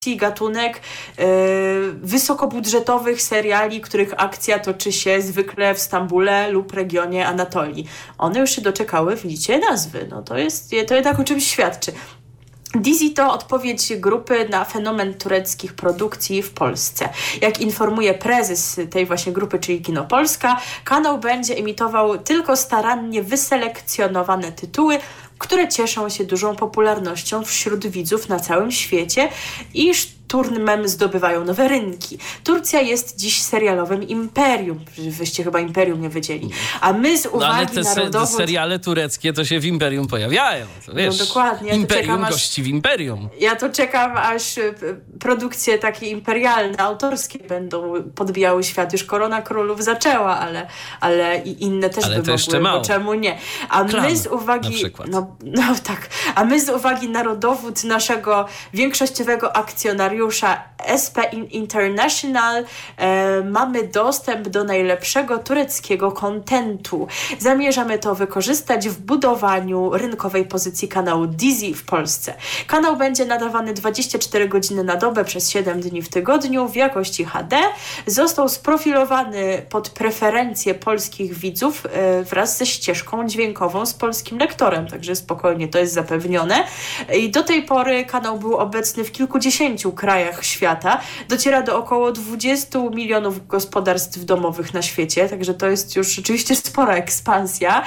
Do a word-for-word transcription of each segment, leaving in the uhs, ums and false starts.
gatunek y, wysokobudżetowych seriali, których akcja toczy się zwykle w Stambule lub regionie Anatolii. One już się doczekały, widzicie, nazwy. No to jest, to jednak o czymś świadczy. Dizzy to odpowiedź grupy na fenomen tureckich produkcji w Polsce. Jak informuje prezes tej właśnie grupy, czyli Kino Polska, kanał będzie emitował tylko starannie wyselekcjonowane tytuły, które cieszą się dużą popularnością wśród widzów na całym świecie i szturmem zdobywają nowe rynki. Turcja jest dziś serialowym imperium. Wyście chyba imperium nie wiedzieli. A my z uwagi no, ale te narodową... Se- seriale tureckie to się w imperium pojawiają. To wiesz, no dokładnie. Ja imperium czekam, gości w imperium. Ja to czekam, aż produkcje takie imperialne, autorskie będą podbijały świat. Już Korona Królów zaczęła, ale, ale i inne też ale by to mogły, jeszcze mało. Bo czemu nie? A Klan, my z uwagi... No, no tak. A my z uwagi na rodowód naszego większościowego akcjonariusza S P International e, mamy dostęp do najlepszego tureckiego kontentu. Zamierzamy to wykorzystać w budowaniu rynkowej pozycji kanału Dizzy w Polsce. Kanał będzie nadawany dwadzieścia cztery godziny na dobę przez siedem dni w tygodniu w jakości H D. Został sprofilowany pod preferencje polskich widzów e, wraz ze ścieżką dźwiękową z polskim lektorem, także spokojnie to jest zapewnione. I do tej pory kanał był obecny w kilkudziesięciu krajach świata. Dociera do około dwudziestu milionów gospodarstw domowych na świecie, także to jest już rzeczywiście spora ekspansja.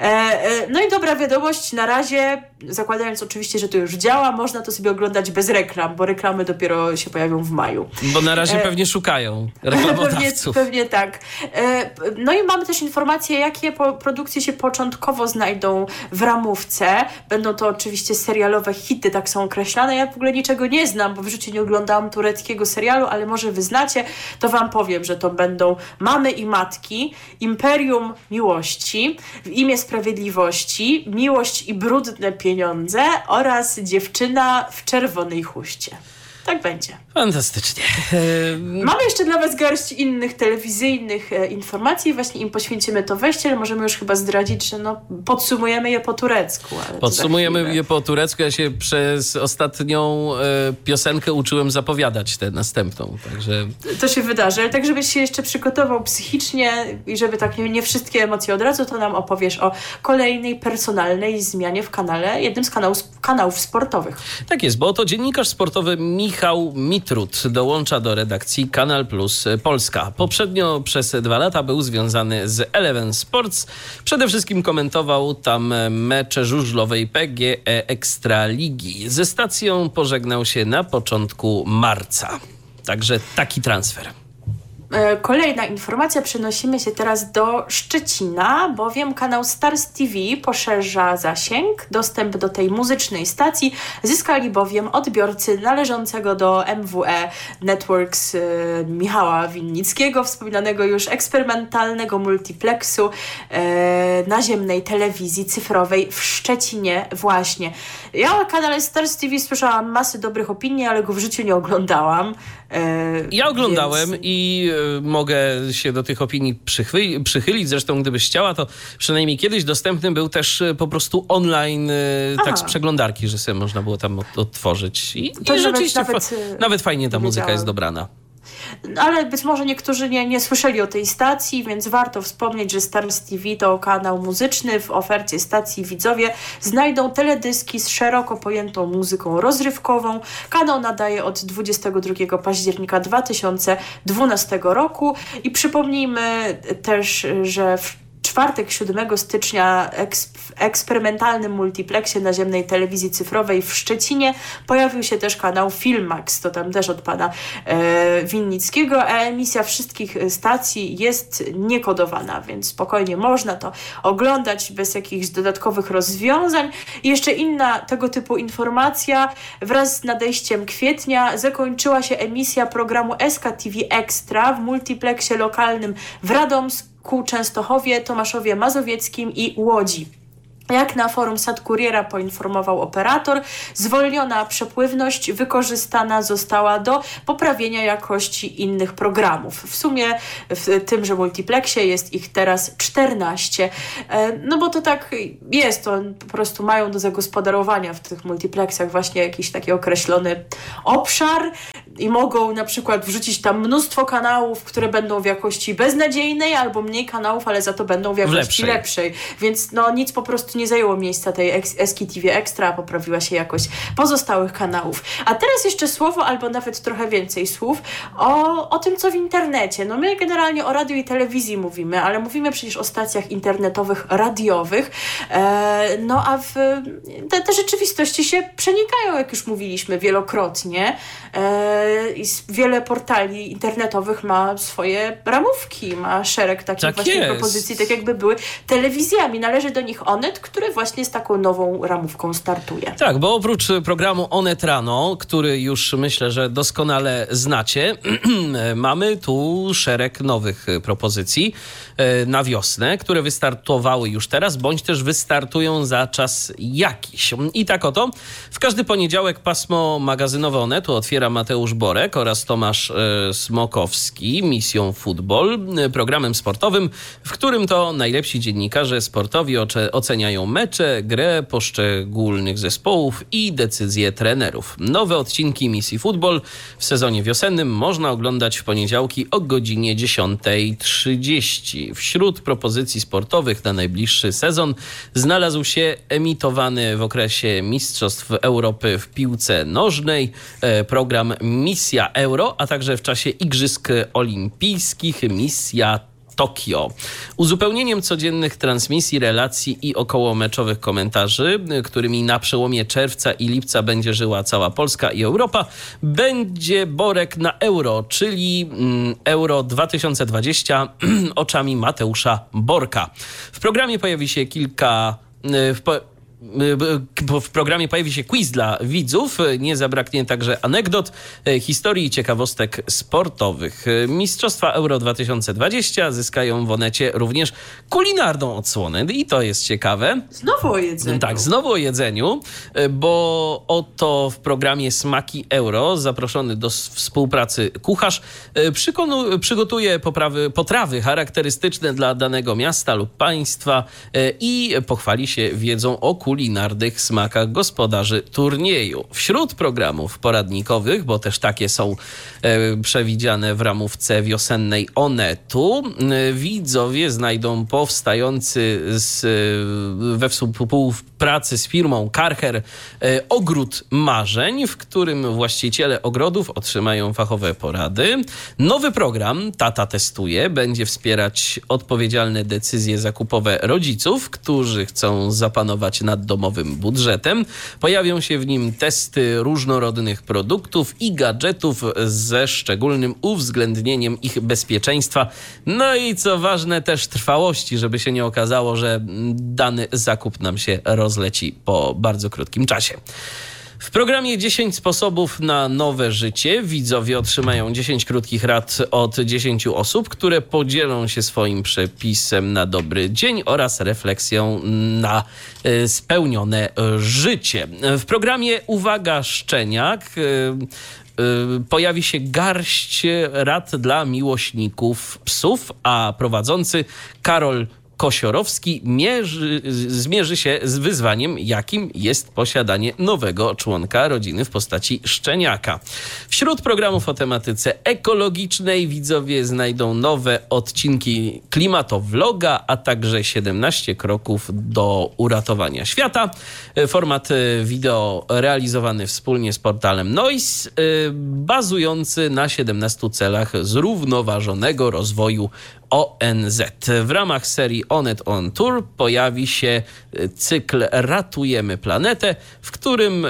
No i dobra wiadomość, na razie, zakładając oczywiście, że to już działa, można to sobie oglądać bez reklam, bo reklamy dopiero się pojawią w maju. Bo na razie pewnie szukają reklamodawców. pewnie, pewnie tak. No i mamy też informacje, jakie produkcje się początkowo znajdą w ramówce. Będą to oczywiście serialowe hity, tak są określane. Ja w ogóle niczego nie znam, bo w życiu nie oglądałam tureckiego serialu, ale może wy znacie, to wam powiem, że to będą Mamy i Matki, Imperium Miłości, W imię Sprawiedliwości, Miłość i brudne pieniądze oraz Dziewczyna w czerwonej chuście. Tak będzie. Fantastycznie. Mamy jeszcze dla was garść innych telewizyjnych e, informacji. Właśnie im poświęcimy to wejście, ale możemy już chyba zdradzić, że no, podsumujemy je po turecku. Ale podsumujemy je po turecku. Ja się przez ostatnią e, piosenkę uczyłem zapowiadać tę następną. Także... To się wydarzy, ale tak żebyś się jeszcze przygotował psychicznie i żeby tak nie, nie wszystkie emocje od razu, to nam opowiesz o kolejnej personalnej zmianie w kanale, jednym z kanałów, kanałów sportowych. Tak jest, bo oto dziennikarz sportowy Michał Mitrut dołącza do redakcji Kanal Plus Polska. Poprzednio przez dwa lata był związany z Eleven Sports. Przede wszystkim komentował tam mecze żużlowej P G E Ekstraligi. Ze stacją pożegnał się na początku marca. Także taki transfer. Kolejna informacja, przenosimy się teraz do Szczecina, bowiem kanał Stars T V poszerza zasięg. Dostęp do tej muzycznej stacji zyskali bowiem odbiorcy należącego do M W E Networks e, Michała Winnickiego, wspominanego już eksperymentalnego multiplexu e, naziemnej telewizji cyfrowej w Szczecinie właśnie. Ja o kanale Stars T V słyszałam masę dobrych opinii, ale go w życiu nie oglądałam. E, ja oglądałem więc... i mogę się do tych opinii przychy- przychylić. Zresztą gdybyś chciała, to przynajmniej kiedyś dostępny był też po prostu online, Aha. tak z przeglądarki, że sobie można było tam odtworzyć. I, to i rzeczywiście nawet, fa- nawet fajnie ta muzyka jest dobrana. Ale być może niektórzy nie, nie słyszeli o tej stacji, więc warto wspomnieć, że Stars T V to kanał muzyczny. W ofercie stacji widzowie znajdą teledyski z szeroko pojętą muzyką rozrywkową. Kanał nadaje od dwudziestego drugiego października dwa tysiące dwunastego roku i przypomnijmy też, że w czwartek, siódmego stycznia eksp- w eksperymentalnym multiplexie naziemnej telewizji cyfrowej w Szczecinie pojawił się też kanał Filmax, to tam też od pana e, Winnickiego, a emisja wszystkich stacji jest niekodowana, więc spokojnie można to oglądać bez jakichś dodatkowych rozwiązań. I jeszcze inna tego typu informacja, wraz z nadejściem kwietnia zakończyła się emisja programu S K T V Extra w multiplexie lokalnym w Radomsku, Częstochowie, Tomaszowie Mazowieckim i Łodzi. Jak na forum SatCuriera poinformował operator, zwolniona przepływność wykorzystana została do poprawienia jakości innych programów. W sumie w tymże multiplexie jest ich teraz czternaście. No bo to tak jest, to po prostu mają do zagospodarowania w tych multiplexach właśnie jakiś taki określony obszar i mogą na przykład wrzucić tam mnóstwo kanałów, które będą w jakości beznadziejnej, albo mniej kanałów, ale za to będą w jakości lepszej. lepszej. Więc no nic po prostu nie zajęło miejsca tej S K T V Extra, poprawiła się jakość pozostałych kanałów. A teraz jeszcze słowo, albo nawet trochę więcej słów o, o tym, co w internecie. No my generalnie o radiu i telewizji mówimy, ale mówimy przecież o stacjach internetowych, radiowych. E, no a w, te, te rzeczywistości się przenikają, jak już mówiliśmy wielokrotnie. E, i wiele portali internetowych ma swoje ramówki, ma szereg takich tak właśnie jest. propozycji, tak jakby były telewizjami. Należy do nich Onet, który właśnie z taką nową ramówką startuje. Tak, bo oprócz programu Onet Rano, który już myślę, że doskonale znacie, mamy tu szereg nowych propozycji na wiosnę, które wystartowały już teraz, bądź też wystartują za czas jakiś. I tak oto, w każdy poniedziałek pasmo magazynowe Onetu otwiera Mateusz Borek oraz Tomasz e, Smokowski misją Futbol, programem sportowym, w którym to najlepsi dziennikarze sportowi oce- oceniają mecze, grę poszczególnych zespołów i decyzje trenerów. Nowe odcinki misji Futbol w sezonie wiosennym można oglądać w poniedziałki o godzinie dziesiąta trzydzieści. Wśród propozycji sportowych na najbliższy sezon znalazł się emitowany w okresie Mistrzostw Europy w piłce nożnej e, program Misja Euro, a także w czasie Igrzysk Olimpijskich Misja Tokio. Uzupełnieniem codziennych transmisji, relacji i okołomeczowych komentarzy, którymi na przełomie czerwca i lipca będzie żyła cała Polska i Europa, będzie Borek na Euro, czyli Euro dwa tysiące dwadzieścia oczami Mateusza Borka. W programie pojawi się kilka... W po, W programie pojawi się quiz dla widzów. Nie zabraknie także anegdot, historii i ciekawostek sportowych. Mistrzostwa Euro dwa tysiące dwadzieścia zyskają w Onecie również kulinarną odsłonę i to jest ciekawe. Znowu o jedzeniu. Tak, znowu o jedzeniu, bo oto w programie Smaki Euro zaproszony do współpracy kucharz przykonu, przygotuje poprawy, potrawy charakterystyczne dla danego miasta lub państwa i pochwali się wiedzą o kulinarnych smakach gospodarzy turnieju. Wśród programów poradnikowych, bo też takie są e, przewidziane w ramówce wiosennej Onetu, e, widzowie znajdą powstający z, e, we współpracy z firmą Karcher e, ogród marzeń, w którym właściciele ogrodów otrzymają fachowe porady. Nowy program Tata testuje będzie wspierać odpowiedzialne decyzje zakupowe rodziców, którzy chcą zapanować nad domowym budżetem. Pojawią się w nim testy różnorodnych produktów i gadżetów ze szczególnym uwzględnieniem ich bezpieczeństwa. No i co ważne, też trwałości, żeby się nie okazało, że dany zakup nam się rozleci po bardzo krótkim czasie. W programie dziesięć sposobów na nowe życie widzowie otrzymają dziesięć krótkich rad od dziesięciu osób, które podzielą się swoim przepisem na dobry dzień oraz refleksją na y, spełnione życie. W programie Uwaga Szczeniak y, y, pojawi się garść rad dla miłośników psów, a prowadzący Karol Kosiorowski mierzy, zmierzy się z wyzwaniem, jakim jest posiadanie nowego członka rodziny w postaci szczeniaka. Wśród programów o tematyce ekologicznej widzowie znajdą nowe odcinki Klimatowloga, a także siedemnaście kroków do uratowania świata. Format wideo realizowany wspólnie z portalem Noise, bazujący na siedemnastu celach zrównoważonego rozwoju O N Z. W ramach serii Onet on Tour pojawi się cykl Ratujemy Planetę, w którym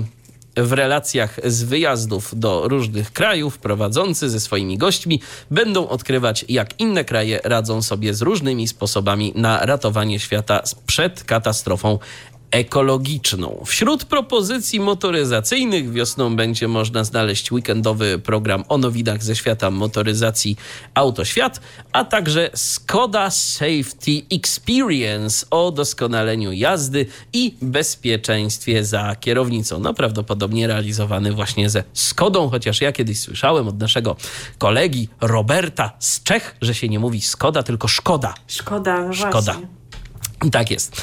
w relacjach z wyjazdów do różnych krajów prowadzący ze swoimi gośćmi będą odkrywać, jak inne kraje radzą sobie z różnymi sposobami na ratowanie świata przed katastrofą ekologiczną. Wśród propozycji motoryzacyjnych wiosną będzie można znaleźć weekendowy program o nowinach ze świata motoryzacji Autoświat, a także Skoda Safety Experience o doskonaleniu jazdy i bezpieczeństwie za kierownicą. No prawdopodobnie realizowany właśnie ze Skodą, chociaż ja kiedyś słyszałem od naszego kolegi Roberta z Czech, że się nie mówi Skoda, tylko Szkoda. Szkoda, no Szkoda. właśnie. Tak jest.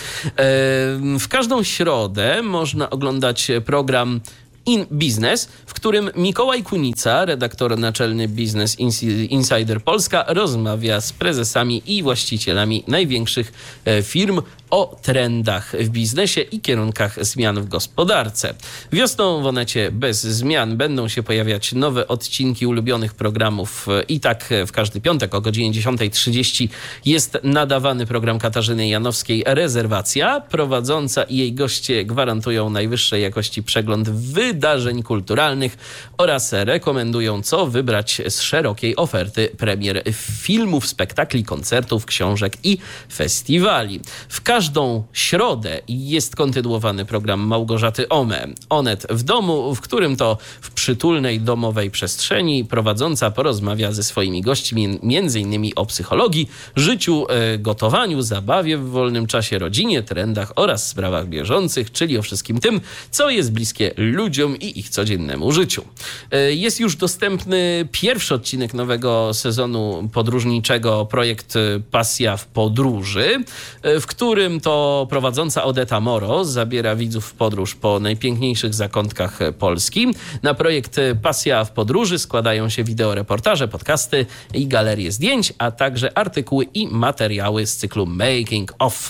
W każdą środę można oglądać program In Business, w którym Mikołaj Kunica, redaktor naczelny Business Insider Polska, rozmawia z prezesami i właścicielami największych firm o trendach w biznesie i kierunkach zmian w gospodarce. Wiosną w Onecie bez zmian będą się pojawiać nowe odcinki ulubionych programów i tak w każdy piątek o godzinie dziesiąta trzydzieści jest nadawany program Katarzyny Janowskiej Rezerwacja. Prowadząca i jej goście gwarantują najwyższej jakości przegląd wydarzeń kulturalnych oraz rekomendują, co wybrać z szerokiej oferty premier filmów, spektakli, koncertów, książek i festiwali. W każdą środę jest kontynuowany program Małgorzaty Ome, Onet w domu, w którym to w przytulnej domowej przestrzeni prowadząca porozmawia ze swoimi gośćmi między innymi o psychologii, życiu, gotowaniu, zabawie w wolnym czasie, rodzinie, trendach oraz sprawach bieżących, czyli o wszystkim tym, co jest bliskie ludziom i ich codziennemu życiu. Jest już dostępny pierwszy odcinek nowego sezonu podróżniczego, projekt Pasja w podróży, w którym to prowadząca Odeta Moro zabiera widzów w podróż po najpiękniejszych zakątkach Polski. Na projekt Pasja w podróży składają się wideoreportaże, podcasty i galerie zdjęć, a także artykuły i materiały z cyklu Making of.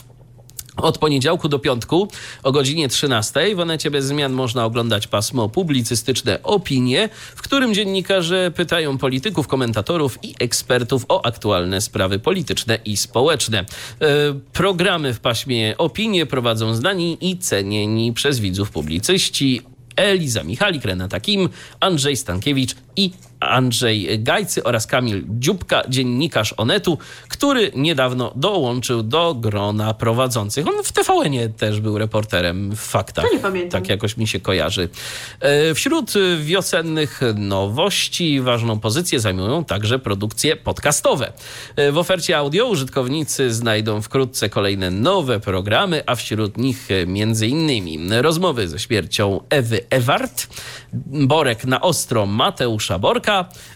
Od poniedziałku do piątku o godzinie trzynastej w Onecie bez zmian można oglądać pasmo publicystyczne Opinie, w którym dziennikarze pytają polityków, komentatorów i ekspertów o aktualne sprawy polityczne i społeczne. E, programy w paśmie Opinie prowadzą znani i cenieni przez widzów publicyści Eliza Michalik, Renata Kim, Andrzej Stankiewicz i Andrzej Gajcy oraz Kamil Dziubka, dziennikarz Onetu, który niedawno dołączył do grona prowadzących. On w T V N-ie też był reporterem w Faktach. To nie pamiętam. Tak jakoś mi się kojarzy. Wśród wiosennych nowości ważną pozycję zajmują także produkcje podcastowe. W ofercie audio użytkownicy znajdą wkrótce kolejne nowe programy, a wśród nich między innymi rozmowy ze śmiercią Ewy Ewart, Borek na ostro Mateusza Borka,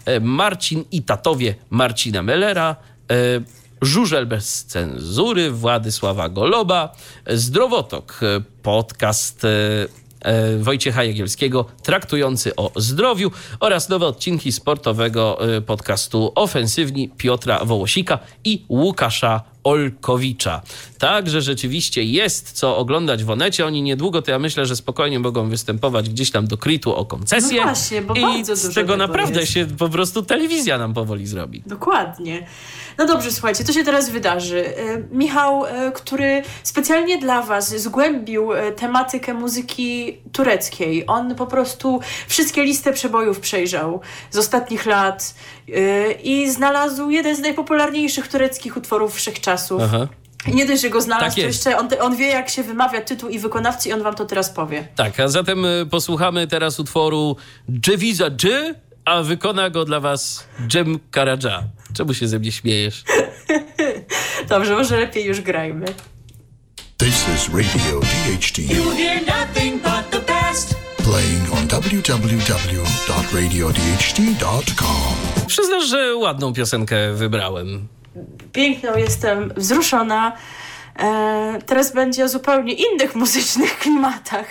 Marcin i tatowie Marcina Mellera, Żużel bez cenzury Władysława Goloba, Zdrowotok, podcast Wojciecha Jagielskiego traktujący o zdrowiu oraz nowe odcinki sportowego podcastu Ofensywni Piotra Wołosika i Łukasza Olkowicza. Także rzeczywiście jest co oglądać w Onecie. Oni niedługo, to ja myślę, że spokojnie mogą występować gdzieś tam do Kritu o koncesję. No właśnie, bo i bardzo z dużo tego tego naprawdę jest. się po prostu telewizja nam powoli zrobi. Dokładnie. No dobrze, słuchajcie, to się teraz wydarzy. Michał, który specjalnie dla was zgłębił tematykę muzyki tureckiej. On po prostu wszystkie listy przebojów przejrzał z ostatnich lat i znalazł jeden z najpopularniejszych tureckich utworów wszechczasów. Aha. I nie dość, że go znalazł, Tak to jest. jeszcze on, on wie, jak się wymawia tytuł i wykonawcy i on wam to teraz powie. Tak, a zatem y, posłuchamy teraz utworu Dżewiza Dż, a wykona go dla was Cem Karaca. Czemu się ze mnie śmiejesz? Dobrze, może lepiej już grajmy. This is Radio D H T. You hear nothing but the best. Playing on w w w dot radio d h t dot com. Przyznasz, że ładną piosenkę wybrałem. Piękną, jestem wzruszona. E, teraz będzie o zupełnie innych muzycznych klimatach.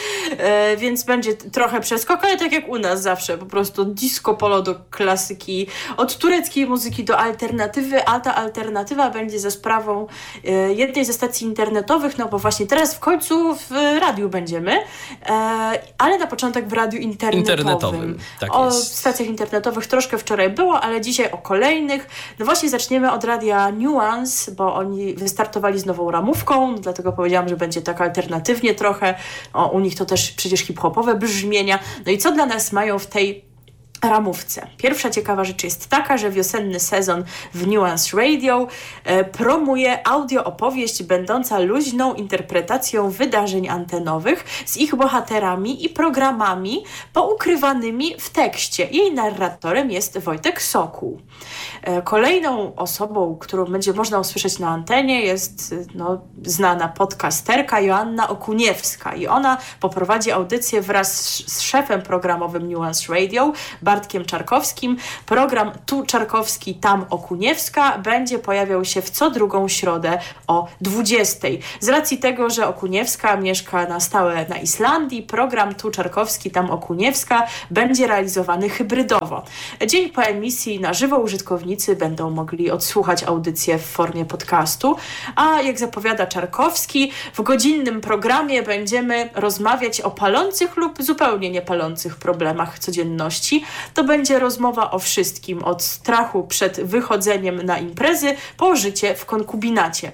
E, więc będzie trochę przeskok, ale tak jak u nas zawsze, po prostu od disco polo do klasyki, od tureckiej muzyki do alternatywy, a ta alternatywa będzie za sprawą e, jednej ze stacji internetowych, no bo właśnie teraz w końcu w radiu będziemy, e, ale na początek w radiu internetowym. Internetowym, tak o jest. stacjach internetowych troszkę wczoraj było, ale dzisiaj o kolejnych. No właśnie zaczniemy od radia Nuance, bo oni wystartowali z nową ramówką, dlatego powiedziałam, że będzie tak alternatywnie trochę. O, u nich to też przecież hip-hopowe brzmienia. No i co dla nas mają w tej ramówce. Pierwsza ciekawa rzecz jest taka, że wiosenny sezon w Nuance Radio e, promuje audio opowieść będąca luźną interpretacją wydarzeń antenowych z ich bohaterami i programami poukrywanymi w tekście. Jej narratorem jest Wojtek Sokół. E, kolejną osobą, którą będzie można usłyszeć na antenie jest no, znana podcasterka Joanna Okuniewska i ona poprowadzi audycję wraz z, z szefem programowym Nuance Radio, Bartkiem Czarkowskim. Program Tu Czarkowski, tam Okuniewska będzie pojawiał się w co drugą środę o dwudziestej. Z racji tego, że Okuniewska mieszka na stałe na Islandii, program Tu Czarkowski, tam Okuniewska będzie realizowany hybrydowo. Dzień po emisji na żywo użytkownicy będą mogli odsłuchać audycję w formie podcastu, a jak zapowiada Czarkowski, w godzinnym programie będziemy rozmawiać o palących lub zupełnie niepalących problemach codzienności. To będzie rozmowa o wszystkim, od strachu przed wychodzeniem na imprezy po życie w konkubinacie.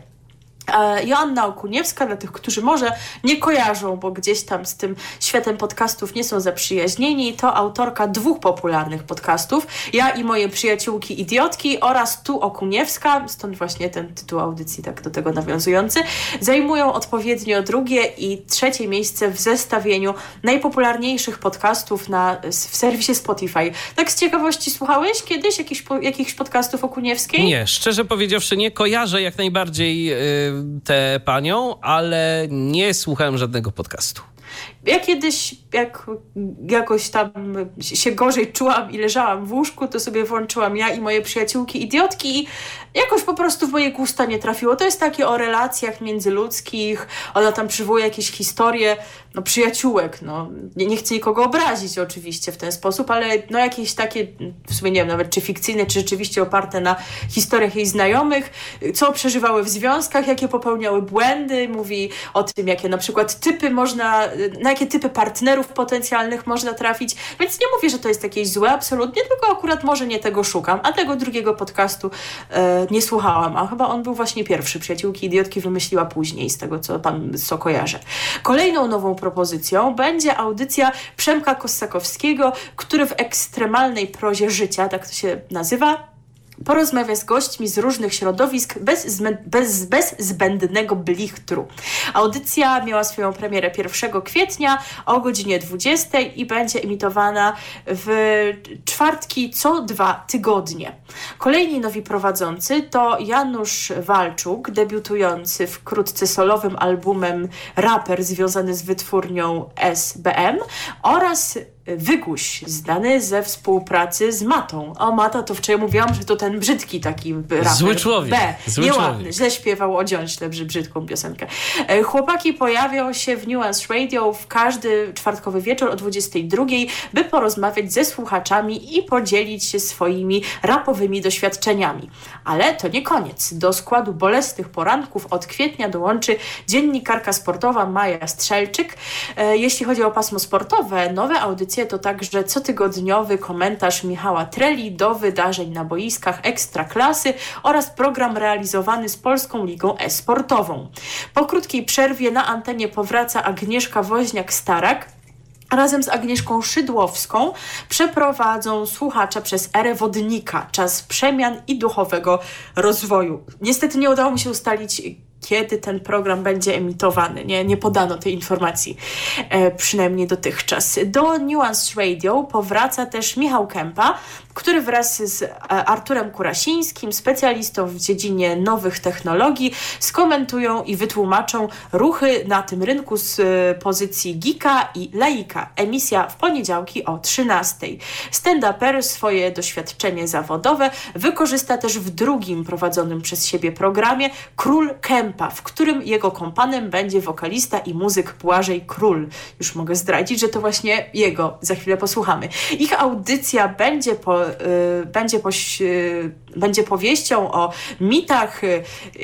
Joanna Okuniewska, dla tych, którzy może nie kojarzą, bo gdzieś tam z tym światem podcastów nie są zaprzyjaźnieni, to autorka dwóch popularnych podcastów, Ja i moje przyjaciółki idiotki oraz Tu Okuniewska, stąd właśnie ten tytuł audycji tak do tego nawiązujący, zajmują odpowiednio drugie i trzecie miejsce w zestawieniu najpopularniejszych podcastów na, w serwisie Spotify. Tak z ciekawości słuchałeś kiedyś jakichś, jakichś podcastów Okuniewskiej? Nie, szczerze powiedziawszy nie kojarzę jak najbardziej yy... tę panią, ale nie słuchałem żadnego podcastu. Ja kiedyś, jak jakoś tam się gorzej czułam i leżałam w łóżku, to sobie włączyłam Ja i moje przyjaciółki idiotki i jakoś po prostu w moje gusta nie trafiło. To jest takie o relacjach międzyludzkich, ona tam przywołuje jakieś historie, no przyjaciółek, no nie, nie chcę nikogo obrazić oczywiście w ten sposób, ale no jakieś takie, w sumie nie wiem nawet czy fikcyjne, czy rzeczywiście oparte na historiach jej znajomych, co przeżywały w związkach, jakie popełniały błędy, mówi o tym, jakie na przykład typy można, na jakie typy partnerów potencjalnych można trafić, więc nie mówię, że to jest jakieś złe absolutnie, tylko akurat może nie tego szukam, a tego drugiego podcastu e, nie słuchałam, a chyba on był właśnie pierwszy. Przyjaciółki idiotki wymyśliła później, z tego co pan co kojarzę. Kolejną nową propozycją będzie audycja Przemka Kossakowskiego, który w ekstremalnej prozie życia, tak to się nazywa, porozmawia z gośćmi z różnych środowisk bez, zmę- bez, bez zbędnego blichtru. Audycja miała swoją premierę pierwszego kwietnia o godzinie dwudziestej i będzie emitowana w czwartki co dwa tygodnie. Kolejni nowi prowadzący to Janusz Walczuk, debiutujący wkrótce solowym albumem raper związany z wytwórnią S B M oraz Wyguś, znany ze współpracy z Matą. O, Mata to wczoraj mówiłam, że to ten brzydki taki raper. Zły człowiek. B. Zły Nieładny. człowiek. Źle śpiewał o dziąśle, brzydką piosenkę. Chłopaki pojawią się w Nuance Radio w każdy czwartkowy wieczór o dwudziestej drugiej, by porozmawiać ze słuchaczami i podzielić się swoimi rapowymi doświadczeniami. Ale to nie koniec. Do składu bolesnych poranków od kwietnia dołączy dziennikarka sportowa Maja Strzelczyk. Jeśli chodzi o pasmo sportowe, nowe audycje to także cotygodniowy komentarz Michała Treli do wydarzeń na boiskach Ekstraklasy oraz program realizowany z Polską Ligą E-Sportową. Po krótkiej przerwie na antenie powraca Agnieszka Woźniak-Starak. Razem z Agnieszką Szydłowską przeprowadzą słuchacza przez erę wodnika, czas przemian i duchowego rozwoju. Niestety nie udało mi się ustalić, kiedy ten program będzie emitowany. Nie, nie podano tej informacji, e, przynajmniej dotychczas. Do Nuance Radio powraca też Michał Kępa, który wraz z Arturem Kurasińskim, specjalistą w dziedzinie nowych technologii, skomentują i wytłumaczą ruchy na tym rynku z pozycji geeka i laika. Emisja w poniedziałki o trzynastej. Stand-uper swoje doświadczenie zawodowe wykorzysta też w drugim prowadzonym przez siebie programie Król Kępa, w którym jego kompanem będzie wokalista i muzyk Błażej Król. Już mogę zdradzić, że to właśnie jego. Za chwilę posłuchamy. Ich audycja będzie po Y, będzie, poś, y, będzie powieścią o mitach, y,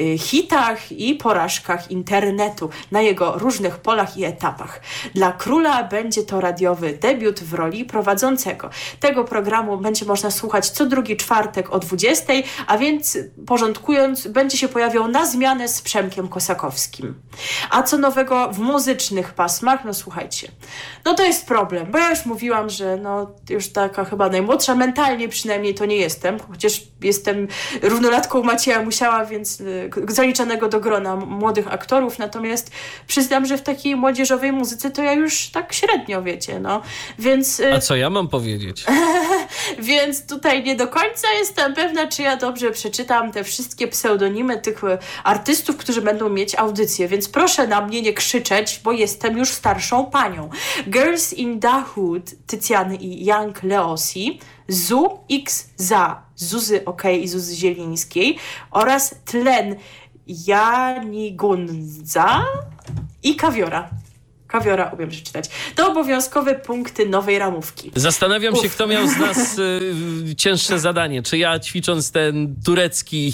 hitach i porażkach internetu na jego różnych polach i etapach. Dla Króla będzie to radiowy debiut w roli prowadzącego. Tego programu będzie można słuchać co drugi czwartek o dwudziestej, a więc porządkując, będzie się pojawiał na zmianę z Przemkiem Przemkiem Kosakowskim. A co nowego w muzycznych pasmach? No słuchajcie, no to jest problem, bo ja już mówiłam, że no już taka chyba najmłodsza, mentalnie przynajmniej to nie jestem, chociaż jestem równolatką Macieja Musiała, więc y, zaliczanego do grona młodych aktorów, natomiast przyznam, że w takiej młodzieżowej muzyce to ja już tak średnio, wiecie, no. Więc... Y, A co ja mam powiedzieć? Więc tutaj nie do końca jestem pewna, czy ja dobrze przeczytam te wszystkie pseudonimy tych artystów, którzy będą mieć audycję, więc proszę na mnie nie krzyczeć, bo jestem już starszą panią. Girls in the Hood, Tycjany i Young Leosi, Zu X Za, Zuzy OK i Zuzy Zielińskiej oraz Tlen Janigunza i Kawiora. Kawiora umiem przeczytać. To obowiązkowe punkty nowej ramówki. Zastanawiam Uf. się, kto miał z nas y, cięższe zadanie. Czy ja, ćwicząc ten turecki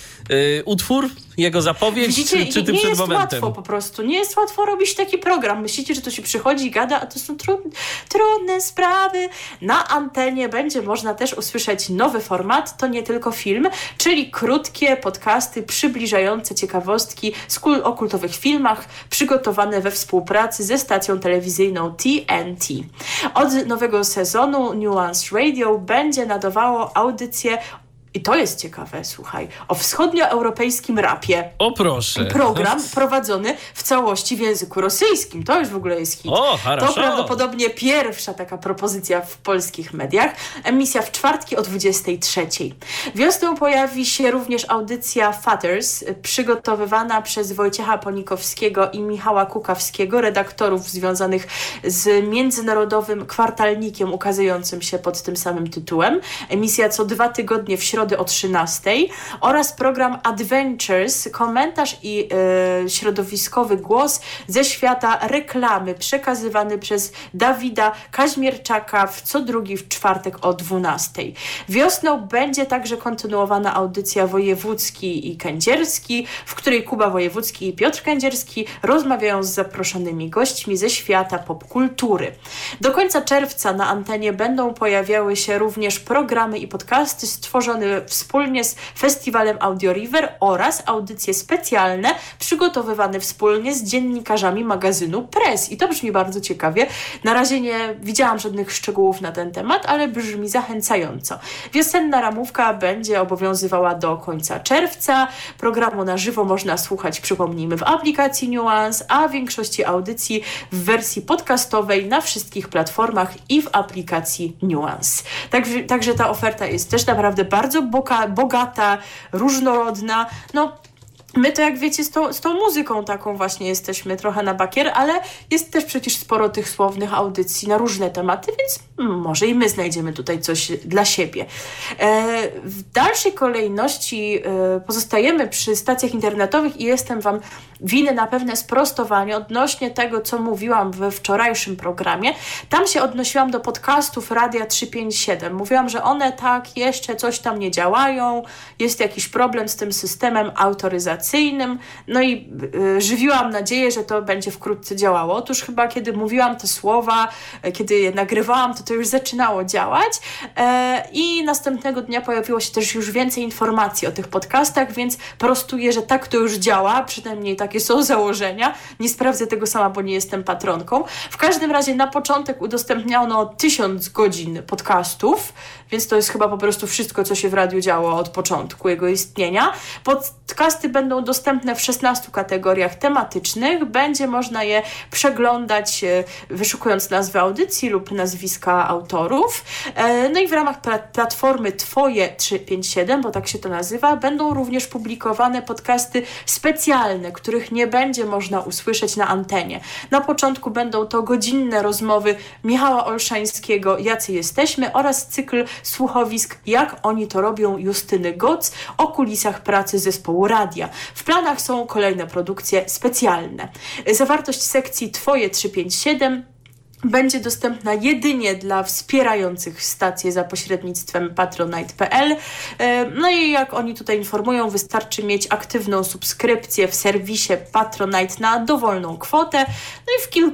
y, utwór, jego zapowiedź, Widzicie, czy, czy ty nie przed jest momentem? łatwo po prostu. Nie jest łatwo robić taki program. Myślicie, że to się przychodzi i gada, a to są trudne, trudne sprawy. Na antenie będzie można też usłyszeć nowy format, to nie tylko film, czyli krótkie podcasty przybliżające ciekawostki z kul- o kultowych filmach, przygotowane we współpracy ze stacją telewizyjną T N T. Od nowego sezonu Nuance Radio będzie nadawało audycję, i to jest ciekawe, słuchaj, o wschodnioeuropejskim rapie. O proszę. Program prowadzony w całości w języku rosyjskim. To już w ogóle jest hit. O, to хорошо. prawdopodobnie pierwsza taka propozycja w polskich mediach. Emisja w czwartki o dwudziestej trzeciej. Wiosną pojawi się również audycja Fathers, przygotowywana przez Wojciecha Ponikowskiego i Michała Kukawskiego, redaktorów związanych z międzynarodowym kwartalnikiem ukazującym się pod tym samym tytułem. Emisja co dwa tygodnie w środę o trzynastej oraz program Adventures, komentarz i e, środowiskowy głos ze świata reklamy przekazywany przez Dawida Kaźmierczaka w co drugi w czwartek o dwunastej. Wiosną będzie także kontynuowana audycja Wojewódzki i Kędzierski, w której Kuba Wojewódzki i Piotr Kędzierski rozmawiają z zaproszonymi gośćmi ze świata popkultury. Do końca czerwca na antenie będą pojawiały się również programy i podcasty stworzone wspólnie z Festiwalem Audio River oraz audycje specjalne przygotowywane wspólnie z dziennikarzami magazynu Press. I to brzmi bardzo ciekawie. Na razie nie widziałam żadnych szczegółów na ten temat, ale brzmi zachęcająco. Wiosenna ramówka będzie obowiązywała do końca czerwca. Programu na żywo można słuchać, przypomnijmy, w aplikacji Nuance, a większości audycji w wersji podcastowej na wszystkich platformach i w aplikacji Nuance. Także, także ta oferta jest też naprawdę bardzo boga, bogata, różnorodna. No, my to, jak wiecie, z tą, z tą muzyką taką właśnie jesteśmy trochę na bakier, ale jest też przecież sporo tych słownych audycji na różne tematy, więc może i my znajdziemy tutaj coś dla siebie. E, w dalszej kolejności e, pozostajemy przy stacjach internetowych i jestem wam winny na pewne sprostowanie odnośnie tego, co mówiłam we wczorajszym programie. Tam się odnosiłam do podcastów Radia trzysta pięćdziesiąt siedem. Mówiłam, że one tak jeszcze coś tam nie działają, jest jakiś problem z tym systemem autoryzacyjnym, no i y, żywiłam nadzieję, że to będzie wkrótce działało. Otóż chyba kiedy mówiłam te słowa, kiedy je nagrywałam, to to już zaczynało działać e, i następnego dnia pojawiło się też już więcej informacji o tych podcastach, więc prostuję, że tak to już działa, przynajmniej takie są założenia. Nie sprawdzę tego sama, bo nie jestem patronką. W każdym razie na początek udostępniano tysiąc godzin podcastów, więc to jest chyba po prostu wszystko, co się w radiu działo od początku jego istnienia. Podcasty będą dostępne w szesnastu kategoriach tematycznych. Będzie można je przeglądać, wyszukując nazwy audycji lub nazwiska autorów. No i w ramach platformy Twoje trzysta pięćdziesiąt siedem, bo tak się to nazywa, będą również publikowane podcasty specjalne, których nie będzie można usłyszeć na antenie. Na początku będą to godzinne rozmowy Michała Olszańskiego, Jacy jesteśmy, oraz cykl słuchowisk Jak oni to robią Justyny Goc o kulisach pracy zespołu radia. W planach są kolejne produkcje specjalne. Zawartość sekcji Twoje trzysta pięćdziesiąt siedem będzie dostępna jedynie dla wspierających stację za pośrednictwem patronite kropka p l. No i jak oni tutaj informują, wystarczy mieć aktywną subskrypcję w serwisie Patronite na dowolną kwotę, no i w kilku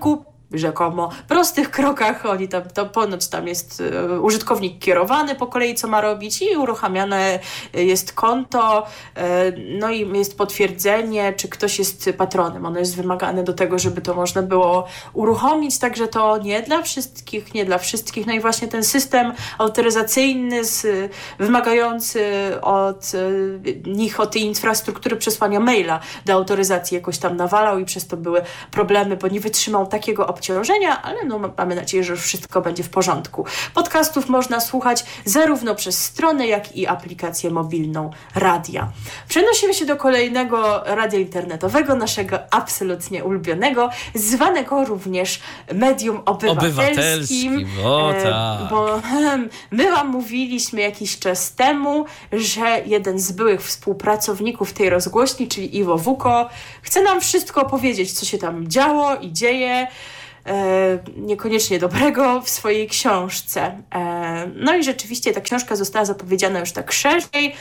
rzekomo prostych krokach. Oni tam, to ponoć tam jest e, użytkownik kierowany po kolei, co ma robić i uruchamiane jest konto, e, no i jest potwierdzenie, czy ktoś jest patronem. Ono jest wymagane do tego, żeby to można było uruchomić, także to nie dla wszystkich, nie dla wszystkich. No i właśnie ten system autoryzacyjny z, wymagający od e, nich, od tej infrastruktury przesłania maila do autoryzacji jakoś tam nawalał i przez to były problemy, bo nie wytrzymał takiego obciążenia, ale no mamy nadzieję, że już wszystko będzie w porządku. Podcastów można słuchać zarówno przez stronę, jak i aplikację mobilną radia. Przenosimy się do kolejnego radia internetowego, naszego absolutnie ulubionego, zwanego również medium obywatelskim. Obywatelskim, o e, tak. Bo hmm, my wam mówiliśmy jakiś czas temu, że jeden z byłych współpracowników tej rozgłośni, czyli Iwo Wuko, chce nam wszystko opowiedzieć, co się tam działo i dzieje, e, niekoniecznie dobrego, w swojej książce. E, no i rzeczywiście ta książka została zapowiedziana już tak szerzej.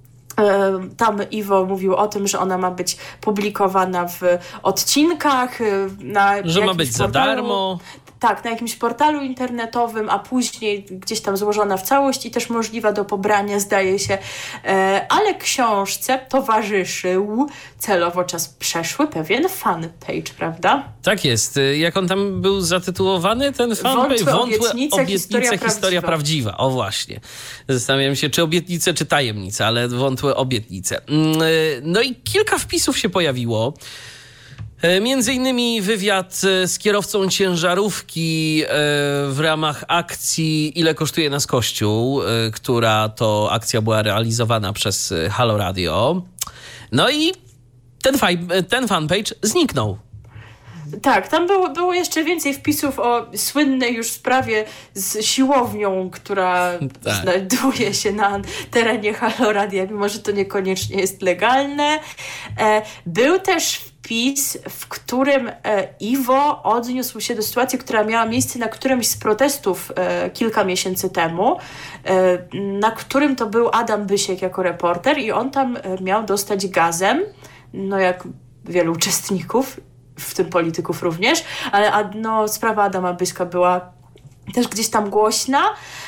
E, tam Iwo mówił o tym, że ona ma być publikowana w odcinkach, e, na Że ma być portalu, za darmo. Tak, na jakimś portalu internetowym, a później gdzieś tam złożona w całość i też możliwa do pobrania, zdaje się. E, ale książce towarzyszył celowo czas przeszły pewien fanpage, prawda? Tak jest. Jak on tam był zatytułowany, ten fanpage? Wątłe obietnice, obietnice historia historia prawdziwa. prawdziwa. O właśnie. Zastanawiam się, czy obietnice, czy tajemnice, ale wątłe obietnice. No i kilka wpisów się pojawiło. Między innymi wywiad z kierowcą ciężarówki w ramach akcji Ile kosztuje nas Kościół, która to akcja była realizowana przez Halo Radio. No i ten, faj- ten fanpage zniknął. Tak, tam było, było jeszcze więcej wpisów o słynnej już sprawie z siłownią, która Tak. znajduje się na terenie Halo Radia, mimo że to niekoniecznie jest legalne. E, był też wpis, w którym e, Iwo odniósł się do sytuacji, która miała miejsce na którymś z protestów e, kilka miesięcy temu, e, na którym to był Adam Bysiek jako reporter i on tam e, miał dostać gazem, no jak wielu uczestników, w tym polityków również, ale a, no, sprawa Adama Byśka była też gdzieś tam głośna,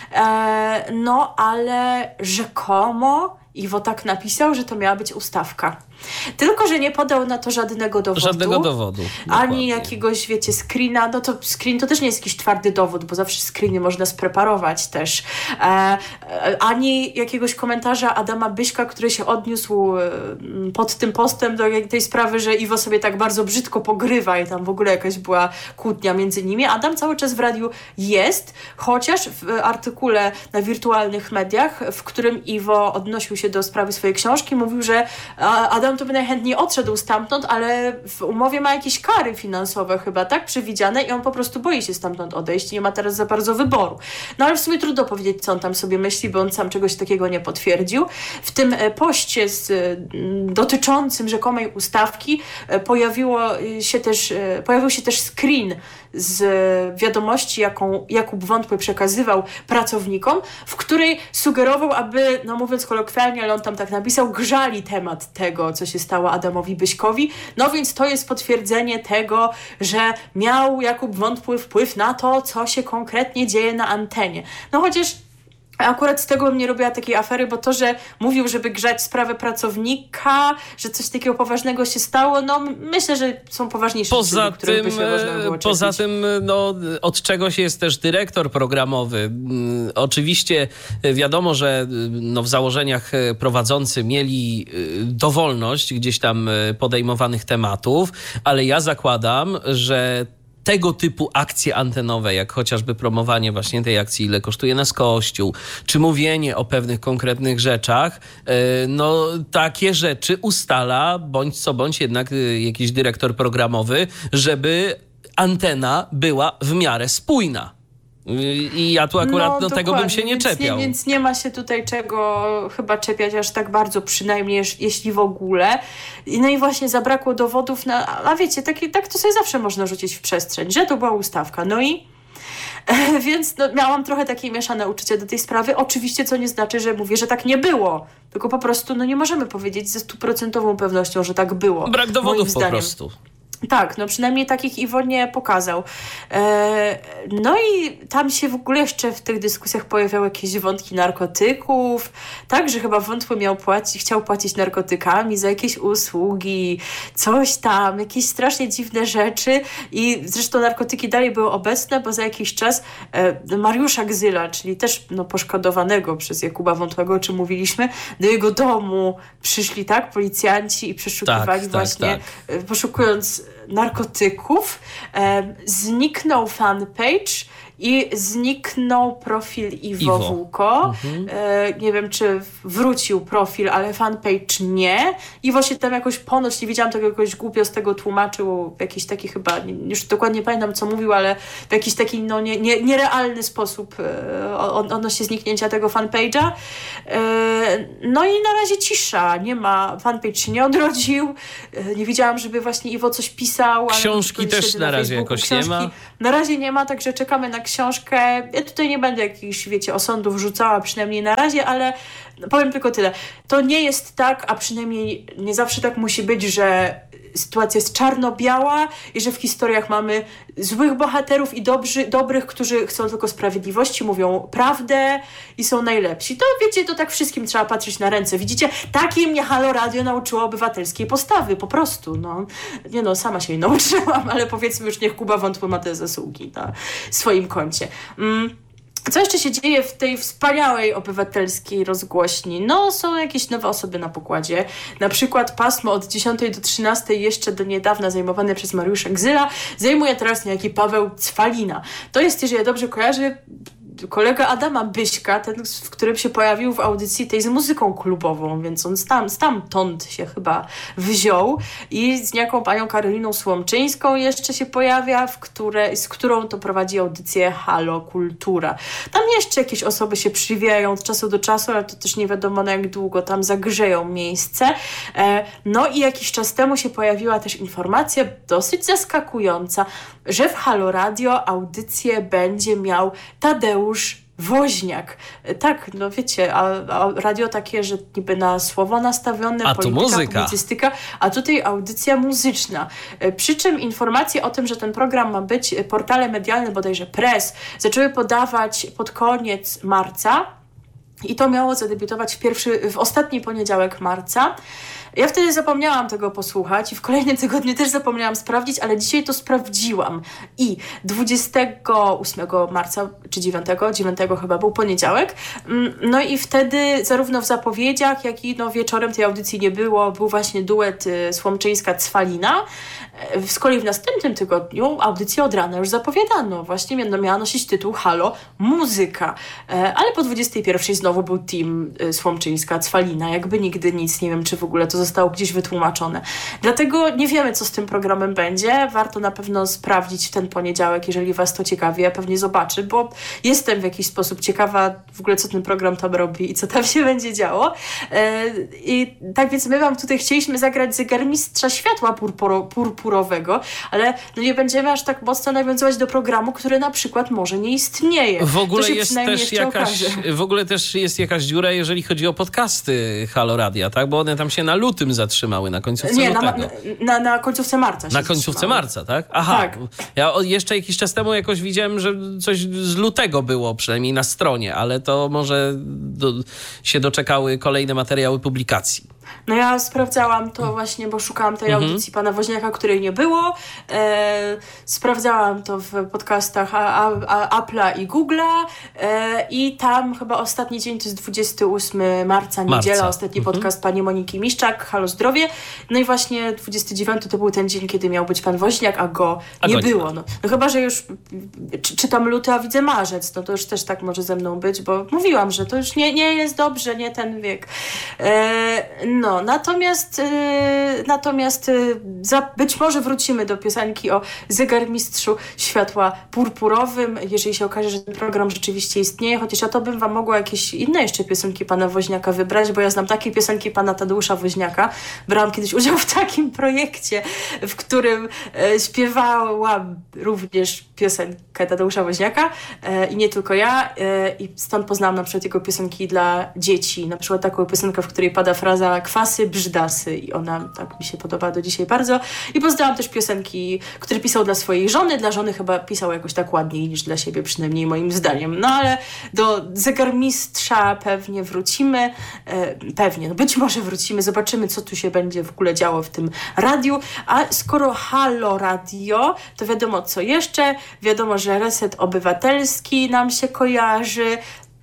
e, no ale rzekomo Iwo tak napisał, że to miała być ustawka. Tylko że nie podał na to żadnego dowodu. Żadnego dowodu. Ani Dokładnie. jakiegoś, wiecie, screena. No to screen to też nie jest jakiś twardy dowód, bo zawsze screeny można spreparować też. E, e, ani jakiegoś komentarza Adama Byśka, który się odniósł e, pod tym postem do tej sprawy, że Iwo sobie tak bardzo brzydko pogrywa i tam w ogóle jakaś była kłótnia między nimi. Adam cały czas w radiu jest, chociaż w artykule na wirtualnych mediach, w którym Iwo odnosił się do sprawy swojej książki, mówił, że Adam to by najchętniej odszedł stamtąd, ale w umowie ma jakieś kary finansowe chyba, tak, przewidziane i on po prostu boi się stamtąd odejść i nie ma teraz za bardzo wyboru. No ale w sumie trudno powiedzieć, co on tam sobie myśli, bo on sam czegoś takiego nie potwierdził. W tym poście z, dotyczącym rzekomej ustawki pojawiło się też, pojawił się też screen z wiadomości, jaką Jakub Wątły przekazywał pracownikom, w której sugerował, aby, no mówiąc kolokwialnie, ale on tam tak napisał, grzali temat tego, co się stało Adamowi Byśkowi. No więc to jest potwierdzenie tego, że miał Jakub Wątły wpływ na to, co się konkretnie dzieje na antenie. No chociaż akurat z tego bym nie robiła takiej afery, bo to, że mówił, żeby grzać sprawę pracownika, że coś takiego poważnego się stało, no myślę, że są poważniejsze Poza rzeczy, których tym, by się można było poza czepić. tym no, od czegoś jest też dyrektor programowy. Mm, Oczywiście wiadomo, że no, w założeniach prowadzący mieli y, dowolność gdzieś tam y, podejmowanych tematów, ale ja zakładam, że tego typu akcje antenowe, jak chociażby promowanie właśnie tej akcji Ile kosztuje nas Kościół, czy mówienie o pewnych konkretnych rzeczach, no takie rzeczy ustala bądź co bądź jednak jakiś dyrektor programowy, żeby antena była w miarę spójna. I ja tu akurat no, tego bym się nie więc czepiał. Nie, więc nie ma się tutaj czego chyba czepiać aż tak bardzo, przynajmniej jeśli w ogóle. No i właśnie zabrakło dowodów na... A wiecie, tak, tak to sobie zawsze można rzucić w przestrzeń, że to była ustawka. No i... Więc no, miałam trochę takie mieszane uczucia do tej sprawy. Oczywiście, co nie znaczy, że mówię, że tak nie było. Tylko po prostu no, nie możemy powiedzieć ze stuprocentową pewnością, że tak było. Brak dowodów moim po zdaniem. prostu. Tak, no przynajmniej takich Iwo nie pokazał. E, no i tam się w ogóle jeszcze w tych dyskusjach pojawiały jakieś wątki narkotyków, tak, że chyba wątły miał płacić, chciał płacić narkotykami za jakieś usługi, coś tam, jakieś strasznie dziwne rzeczy i zresztą narkotyki dalej były obecne, bo za jakiś czas e, Mariusza Gzyla, czyli też no, poszkodowanego przez Jakuba Wątłego, o czym mówiliśmy, do jego domu przyszli, tak, policjanci i przeszukiwali tak, właśnie, tak, tak. poszukując narkotyków, e, zniknął fanpage i zniknął profil Iwo, Iwo. Wółko. Mhm. E, nie wiem, czy wrócił profil, ale fanpage nie. Iwo się tam jakoś ponoć, nie widziałam tego, jakoś głupio z tego tłumaczył, w jakiś taki chyba, już dokładnie pamiętam, co mówił, ale w jakiś taki no, nie, nie, nierealny sposób e, odnośnie zniknięcia tego fanpage'a. E, no i na razie cisza. Nie ma, fanpage się nie odrodził. E, nie widziałam, żeby właśnie Iwo coś pisał. Książki ale też na razie jakoś Książki nie ma. Na razie nie ma, także czekamy na książkę. Ja tutaj nie będę jakichś, wiecie, osądów rzucała, przynajmniej na razie, ale powiem tylko tyle. To nie jest tak, a przynajmniej nie zawsze tak musi być, że sytuacja jest czarno-biała i że w historiach mamy złych bohaterów i dobrzy, dobrych, którzy chcą tylko sprawiedliwości, mówią prawdę i są najlepsi. To wiecie, to tak wszystkim trzeba patrzeć na ręce. Widzicie, takiej mnie Halo Radio nauczyło obywatelskiej postawy, po prostu. No. Nie no, sama się jej nauczyłam, ale powiedzmy już niech Kuba Wątły ma te zasługi na swoim koncie. Mm. Co jeszcze się dzieje w tej wspaniałej obywatelskiej rozgłośni? No, są jakieś nowe osoby na pokładzie. Na przykład pasmo od dziesiątej do trzynastej, jeszcze do niedawna zajmowane przez Mariusza Gzyla, zajmuje teraz niejaki Paweł Cwalina. To jest, jeżeli ja dobrze kojarzę, kolega Adama Byśka, ten, w którym się pojawił w audycji tej z muzyką klubową, więc on tam, stamtąd się chyba wziął i z niejaką panią Karoliną Słomczyńską jeszcze się pojawia, w które, z którą to prowadzi audycję Halo Kultura. Tam jeszcze jakieś osoby się przywijają od czasu do czasu, ale to też nie wiadomo na jak długo tam zagrzeją miejsce. No i jakiś czas temu się pojawiła też informacja dosyć zaskakująca, że w Halo Radio audycję będzie miał Tadeusz Woźniak. Tak, no wiecie, a, a radio takie, że niby na słowo nastawione, a polityka, muzyka. publicystyka, a tutaj audycja muzyczna. Przy czym informacje o tym, że ten program ma być, portale medialne, bodajże Press, zaczęły podawać pod koniec marca i to miało zadebiutować w, pierwszy, w ostatni poniedziałek marca. Ja wtedy zapomniałam tego posłuchać i w kolejnym tygodniu też zapomniałam sprawdzić, ale dzisiaj to sprawdziłam. I dwudziestego ósmego marca, czy dziewiątego, dziewiątego chyba był poniedziałek. No i wtedy zarówno w zapowiedziach, jak i no wieczorem tej audycji nie było. Był właśnie duet Słomczyńska-Cwalina. Z kolei w następnym tygodniu audycję od rana już zapowiadano. Właśnie miała, miała nosić tytuł Halo Muzyka. Ale po dwudziestej pierwszej znowu był team Słomczyńska-Cwalina. Jakby nigdy nic, nie wiem czy w ogóle to zostało gdzieś wytłumaczone. Dlatego nie wiemy, co z tym programem będzie. Warto na pewno sprawdzić w ten poniedziałek, jeżeli was to ciekawi. Ja pewnie zobaczę, bo jestem w jakiś sposób ciekawa w ogóle, co ten program tam robi i co tam się będzie działo. I tak więc my wam tutaj chcieliśmy zagrać zegarmistrza światła purpuro, purpurowego, ale no nie będziemy aż tak mocno nawiązywać do programu, który na przykład może nie istnieje. W ogóle jest też jeszcze jakaś, okaże. w ogóle też jest jakaś dziura, jeżeli chodzi o podcasty Halo Radia, tak? Bo one tam się na lutym zatrzymały, na końcówce Nie, lutego. na, na, na końcówce marca się Na końcówce zatrzymały. marca, tak? Aha. Tak. Ja jeszcze jakiś czas temu jakoś widziałem, że coś z lutego było, przynajmniej na stronie, ale to może do, się doczekały kolejne materiały publikacji. No ja sprawdzałam to właśnie, bo szukałam tej Mhm. audycji pana Woźniaka, której nie było. E, sprawdzałam to w podcastach a, a, a, Apple'a i Google'a e, i tam chyba ostatni dzień to jest dwudziestego ósmego marca, niedziela, Marca. ostatni Mhm. podcast pani Moniki Miszczak, Halo Zdrowie. No i właśnie dwudziestego dziewiątego to był ten dzień, kiedy miał być pan Woźniak, a go A nie go nie było. ma. No, no chyba, że już czy, czytam luty, a widzę marzec, no to już też tak może ze mną być, bo mówiłam, że to już nie, nie jest dobrze, nie ten wiek. E, no, natomiast e, natomiast e, za, być może wrócimy do piosenki o zegarmistrzu światła purpurowym, jeżeli się okaże, że ten program rzeczywiście istnieje, chociaż ja to bym wam mogła jakieś inne jeszcze piosenki pana Woźniaka wybrać, bo ja znam takie piosenki pana Tadeusza Woźniaka. Brałam kiedyś udział w takim projekcie, w którym e, śpiewałam również piosenkę Tadeusza Woźniaka e, i nie tylko ja. E, I stąd poznałam na przykład jego piosenki dla dzieci. Na przykład taką piosenkę, w której pada fraza Kwasy Brzydasy i ona tak mi się podoba do dzisiaj bardzo. I poznałam też piosenki, które pisał dla swojej żony. Dla żony chyba pisał jakoś tak ładniej niż dla siebie, przynajmniej moim zdaniem. No ale do Zegarmistrza pewnie wrócimy. E, pewnie, no być może wrócimy. Zobaczymy, co tu się będzie w ogóle działo w tym radiu. A skoro Halo Radio, to wiadomo co jeszcze. Wiadomo, że Reset Obywatelski nam się kojarzy.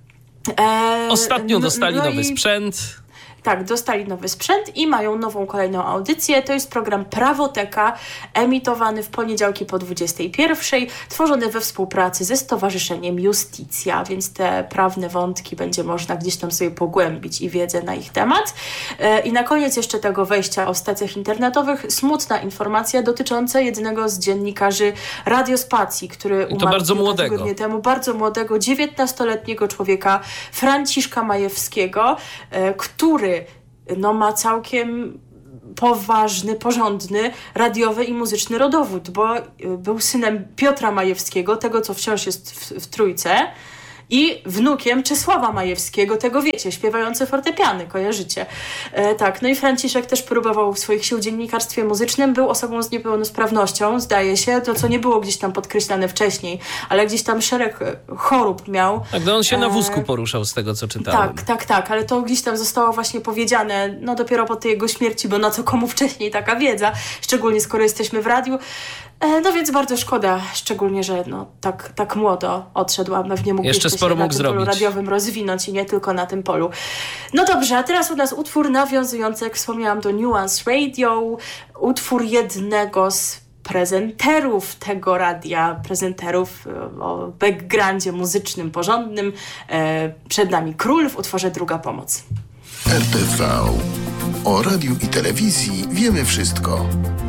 E, Ostatnio dostali no nowy i... sprzęt. Tak, dostali nowy sprzęt i mają nową, kolejną audycję. To jest program Prawoteka, emitowany w poniedziałki po dwudziestej pierwszej, tworzony we współpracy ze Stowarzyszeniem Justicja, więc te prawne wątki będzie można gdzieś tam sobie pogłębić i wiedzę na ich temat. I na koniec jeszcze tego wejścia o stacjach internetowych smutna informacja dotycząca jednego z dziennikarzy Radiospacji, który umarł bardzo kilka młodego. tygodni temu, bardzo młodego, dziewiętnastoletniego człowieka, Franciszka Majewskiego, który no, ma całkiem poważny, porządny, radiowy i muzyczny rodowód, bo był synem Piotra Majewskiego, tego co wciąż jest w, w Trójce, i wnukiem Czesława Majewskiego, tego wiecie, śpiewające fortepiany, kojarzycie. E, tak, no i Franciszek też próbował swoich sił w dziennikarstwie muzycznym, był osobą z niepełnosprawnością, zdaje się, to co nie było gdzieś tam podkreślane wcześniej, ale gdzieś tam szereg chorób miał. Tak, no on się na e, wózku poruszał z tego, co czytałem. Tak, tak, tak, ale to gdzieś tam zostało właśnie powiedziane, no dopiero po tej jego śmierci, bo na co komu wcześniej taka wiedza, szczególnie skoro jesteśmy w radiu. No więc bardzo szkoda, szczególnie, że no, tak, tak młodo odszedł, a pewnie mógł jeszcze jeszcze sporo się na mógł tym zrobić. polu radiowym rozwinąć i nie tylko na tym polu. No dobrze, a teraz u nas utwór nawiązujący, jak wspomniałam, do Nuance Radio, utwór jednego z prezenterów tego radia, prezenterów o backgroundzie muzycznym porządnym. Przed nami Król w utworze Druga Pomoc. R T V. O radiu i telewizji wiemy wszystko.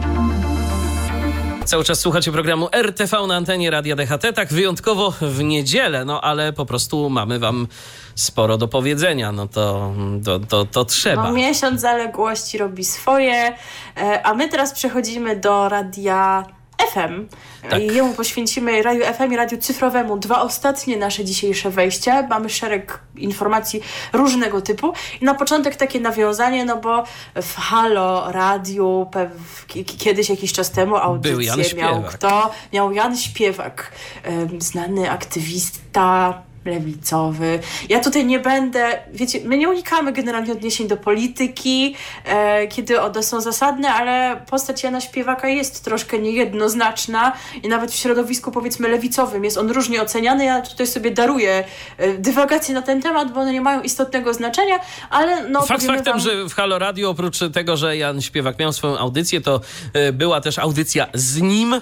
Cały czas słuchacie programu R T V na antenie Radia D H T, tak wyjątkowo w niedzielę, no ale po prostu mamy wam sporo do powiedzenia, no to, to, to, to trzeba. No, miesiąc zaległości robi swoje, a my teraz przechodzimy do Radia F M. Tak. I jemu poświęcimy Radiu F M i Radiu Cyfrowemu dwa ostatnie nasze dzisiejsze wejścia. Mamy szereg informacji różnego typu. I na początek takie nawiązanie, no bo w Halo Radiu pew, k- kiedyś jakiś czas temu audycję Był Jan miał Śpiewak. kto? Miał Jan Śpiewak, um, znany aktywista lewicowy. Ja tutaj nie będę, wiecie, my nie unikamy generalnie odniesień do polityki, e, kiedy one są zasadne, ale postać Jana Śpiewaka jest troszkę niejednoznaczna i nawet w środowisku, powiedzmy, lewicowym jest on różnie oceniany. Ja tutaj sobie daruję e, dywagacje na ten temat, bo one nie mają istotnego znaczenia, ale no... Fakt faktem, wam... że w Halo Radio oprócz tego, że Jan Śpiewak miał swoją audycję, to y, była też audycja z nim. Y,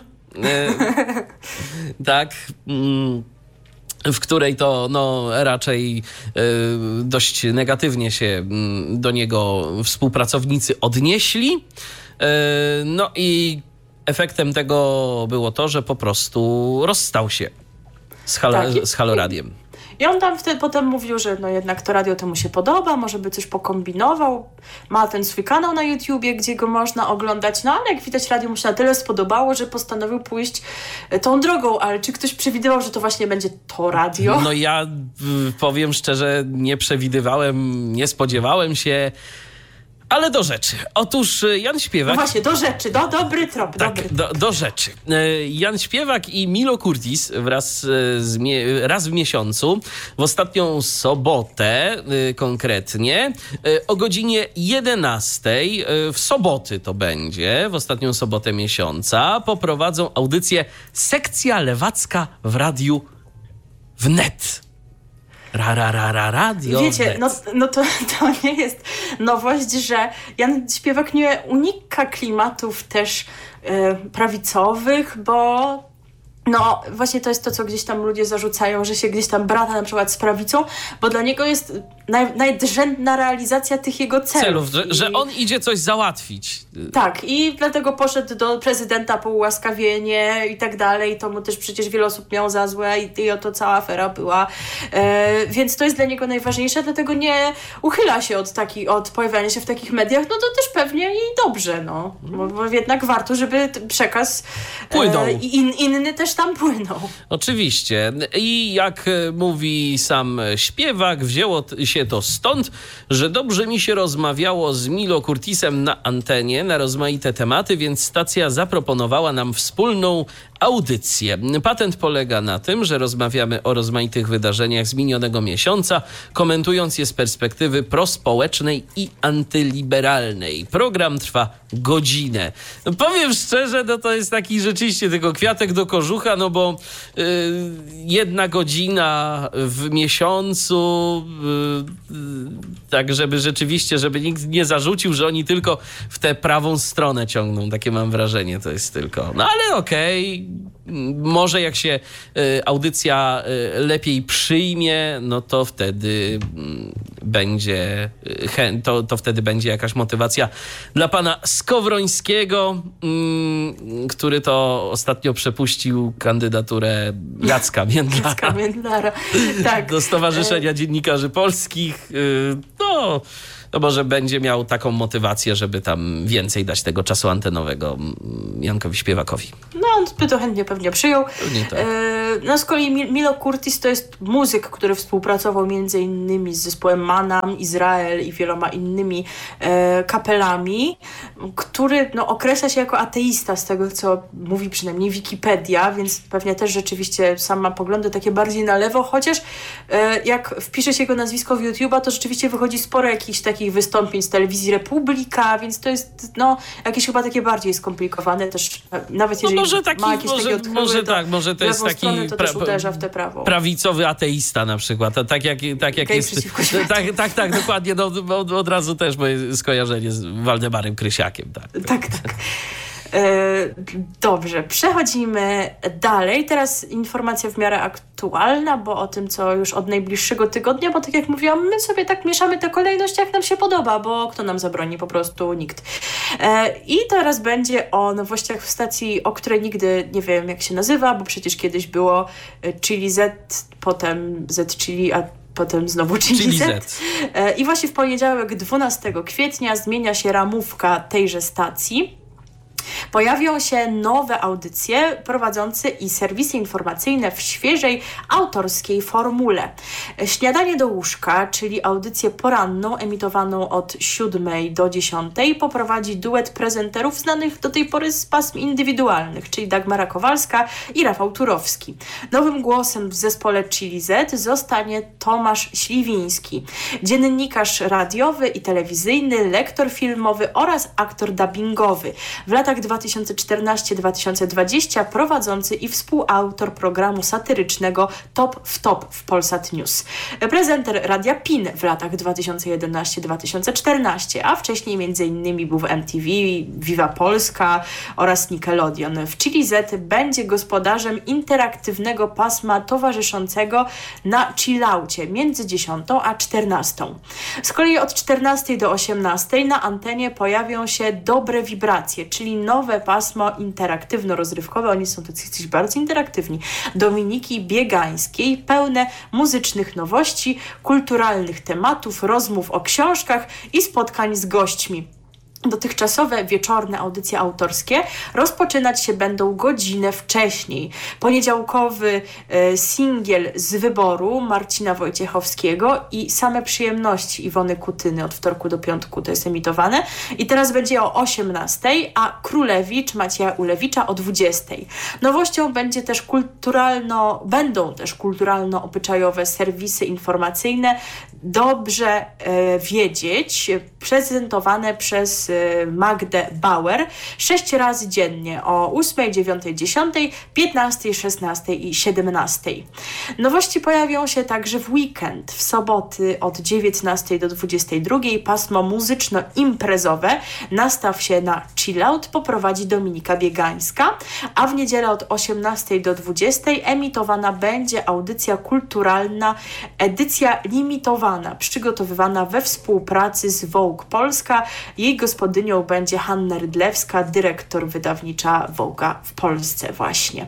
tak. Mm. W której to no, raczej y, dość negatywnie się y, do niego współpracownicy odnieśli. Y, no i efektem tego było to, że po prostu rozstał się z, Halo, Tak. z Halo Radiem. I on tam wtedy potem mówił, że no jednak to radio to mu się podoba, może by coś pokombinował. Ma ten swój kanał na YouTubie, gdzie go można oglądać, no ale jak widać radio mu się na tyle spodobało, że postanowił pójść tą drogą. Ale czy ktoś przewidywał, że to właśnie będzie to radio? No ja y, powiem szczerze, nie przewidywałem, nie spodziewałem się. Ale do rzeczy. Otóż Jan Śpiewak... No właśnie, do rzeczy, do, dobry trop, Tak, dobry. do, do rzeczy. Jan Śpiewak i Milo Curtis wraz z mie- raz w miesiącu, w ostatnią sobotę konkretnie, o godzinie jedenastej, w soboty to będzie, w ostatnią sobotę miesiąca, poprowadzą audycję Sekcja Lewacka w Radiu Wnet. Ra, ra, ra, ra, radio. Wiecie, no, no to, to nie jest nowość, że Jan Śpiewak nie unika klimatów też e, prawicowych, bo no właśnie to jest to, co gdzieś tam ludzie zarzucają, że się gdzieś tam brata na przykład z prawicą, bo dla niego jest naj, najdrzędna realizacja tych jego celów. celów że, I, że on idzie coś załatwić. Tak, i dlatego poszedł do prezydenta po ułaskawienie i tak dalej. To mu też przecież wiele osób miało za złe i, i oto cała afera była. E, więc to jest dla niego najważniejsze, dlatego nie uchyla się od, taki, od pojawiania się w takich mediach. No to też pewnie i dobrze, no. Bo, bo jednak warto, żeby t- przekaz Płynął. e, i in, inny też też tam płyną. Oczywiście. I jak mówi sam śpiewak, wzięło się to stąd, że dobrze mi się rozmawiało z Milo Curtisem na antenie na rozmaite tematy, więc stacja zaproponowała nam wspólną audycję. Patent polega na tym, że rozmawiamy o rozmaitych wydarzeniach z minionego miesiąca, komentując je z perspektywy prospołecznej i antyliberalnej. Program trwa godzinę. No powiem szczerze, no to jest taki rzeczywiście tylko kwiatek do kożucha, no bo yy, jedna godzina w miesiącu, yy, yy, tak żeby rzeczywiście, żeby nikt nie zarzucił, że oni tylko w tę prawą stronę ciągną. Takie mam wrażenie, to jest tylko. No ale okej. Okay. Może jak się y, audycja y, lepiej przyjmie, no to wtedy y, będzie y, to, to wtedy będzie jakaś motywacja dla pana Skowrońskiego, y, który to ostatnio przepuścił kandydaturę Jacka Międlara, Jacka Międlara. Tak. do Stowarzyszenia Dziennikarzy Polskich. Y, no... No może będzie miał taką motywację, żeby tam więcej dać tego czasu antenowego Jankowi Śpiewakowi. No, on by to chętnie pewnie przyjął. Pewnie tak. E, no z kolei Milo Curtis to jest muzyk, który współpracował między innymi z zespołem Manam, Izrael i wieloma innymi e, kapelami, który no, określa się jako ateista, z tego co mówi przynajmniej Wikipedia, więc pewnie też rzeczywiście sam ma poglądy takie bardziej na lewo, chociaż e, jak wpisze się jego nazwisko w YouTube'a, to rzeczywiście wychodzi sporo jakichś takich wystąpień z telewizji Republika, więc to jest no, jakieś chyba takie bardziej skomplikowane też, nawet jeżeli no może taki, ma jakieś może, takie odkryły, może to tak, może to jest taki stronę, to też uderza w te prawo. prawicowy ateista na przykład, a tak jak, tak jak jest, tak, tak, tak, dokładnie, no, od, od razu też moje skojarzenie z Waldemarem Krysiakiem. Tak, tak. tak. Dobrze, przechodzimy dalej. Teraz informacja w miarę aktualna, bo o tym, co już od najbliższego tygodnia, bo tak jak mówiłam, my sobie tak mieszamy tę kolejność, jak nam się podoba, bo kto nam zabroni? Po prostu nikt. I teraz będzie o nowościach w stacji, o której nigdy nie wiem, jak się nazywa, bo przecież kiedyś było Chili Z, potem Z Chili, a potem znowu Chili Z. I właśnie w poniedziałek dwunastego kwietnia zmienia się ramówka tejże stacji. Pojawią się nowe audycje prowadzące i serwisy informacyjne w świeżej, autorskiej formule. Śniadanie do łóżka, czyli audycję poranną emitowaną od siódmej do dziesiątej, poprowadzi duet prezenterów znanych do tej pory z pasm indywidualnych, czyli Dagmara Kowalska i Rafał Turowski. Nowym głosem w zespole Chili Z zostanie Tomasz Śliwiński, dziennikarz radiowy i telewizyjny, lektor filmowy oraz aktor dubbingowy. W latach dwa tysiące czternasty do dwa tysiące dwudziestego prowadzący i współautor programu satyrycznego Top w Top w Polsat News. Prezenter Radia Pin w latach dwa tysiące jedenasty do dwa tysiące czternastego, a wcześniej między innymi był w M T V, Viva Polska oraz Nickelodeon. W Chili Z będzie gospodarzem interaktywnego pasma towarzyszącego na chillaucie między dziesiątą a czternastą. Z kolei od czternastej do osiemnastej na antenie pojawią się dobre wibracje, czyli nowe pasmo interaktywno-rozrywkowe. Oni są tacy bardzo interaktywni. Dominiki Biegańskiej, pełne muzycznych nowości, kulturalnych tematów, rozmów o książkach i spotkań z gośćmi. Dotychczasowe wieczorne audycje autorskie rozpoczynać się będą godzinę wcześniej. Poniedziałkowy e, singiel z wyboru Marcina Wojciechowskiego i Same przyjemności Iwony Kutyny od wtorku do piątku to jest emitowane. I teraz będzie o osiemnastej, a Królewicz Macieja Ulewicza o dwudziestej. Nowością będzie też kulturalno, będą też kulturalno-obyczajowe serwisy informacyjne Dobrze e, wiedzieć, prezentowane przez Magdę Bauer sześć razy dziennie o ósmej, dziewiątej, dziesiątej, piętnastej, szesnastej i siedemnastej. Nowości pojawią się także w weekend. W soboty od dziewiętnastej do dwudziestej drugiej pasmo muzyczno-imprezowe Nastaw się na chillout poprowadzi Dominika Biegańska, a w niedzielę od osiemnastej do dwudziestej emitowana będzie audycja kulturalna, edycja limitowana, przygotowywana we współpracy z Vogue Polska. Jej gospodarzem gospodynią będzie Hanna Rydlewska, dyrektor wydawnicza Vogue'a w Polsce właśnie.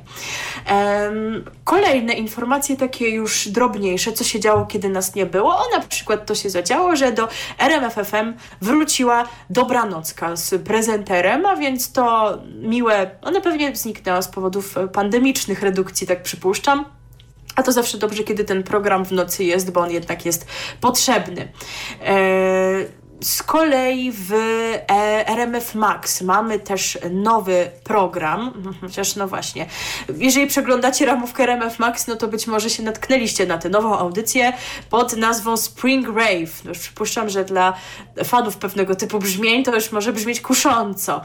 Um, kolejne informacje takie już drobniejsze, co się działo, kiedy nas nie było. O, na przykład to się zadziało, że do R M F F M wróciła Dobranocka z prezenterem, a więc to miłe, ona pewnie zniknęła z powodów pandemicznych redukcji, tak przypuszczam. A to zawsze dobrze, kiedy ten program w nocy jest, bo on jednak jest potrzebny. Eee, Z kolei w R M F Max mamy też nowy program, chociaż no właśnie, jeżeli przeglądacie ramówkę R M F Max, no to być może się natknęliście na tę nową audycję pod nazwą Spring Rave. No już przypuszczam, że dla fanów pewnego typu brzmień to już może brzmieć kusząco.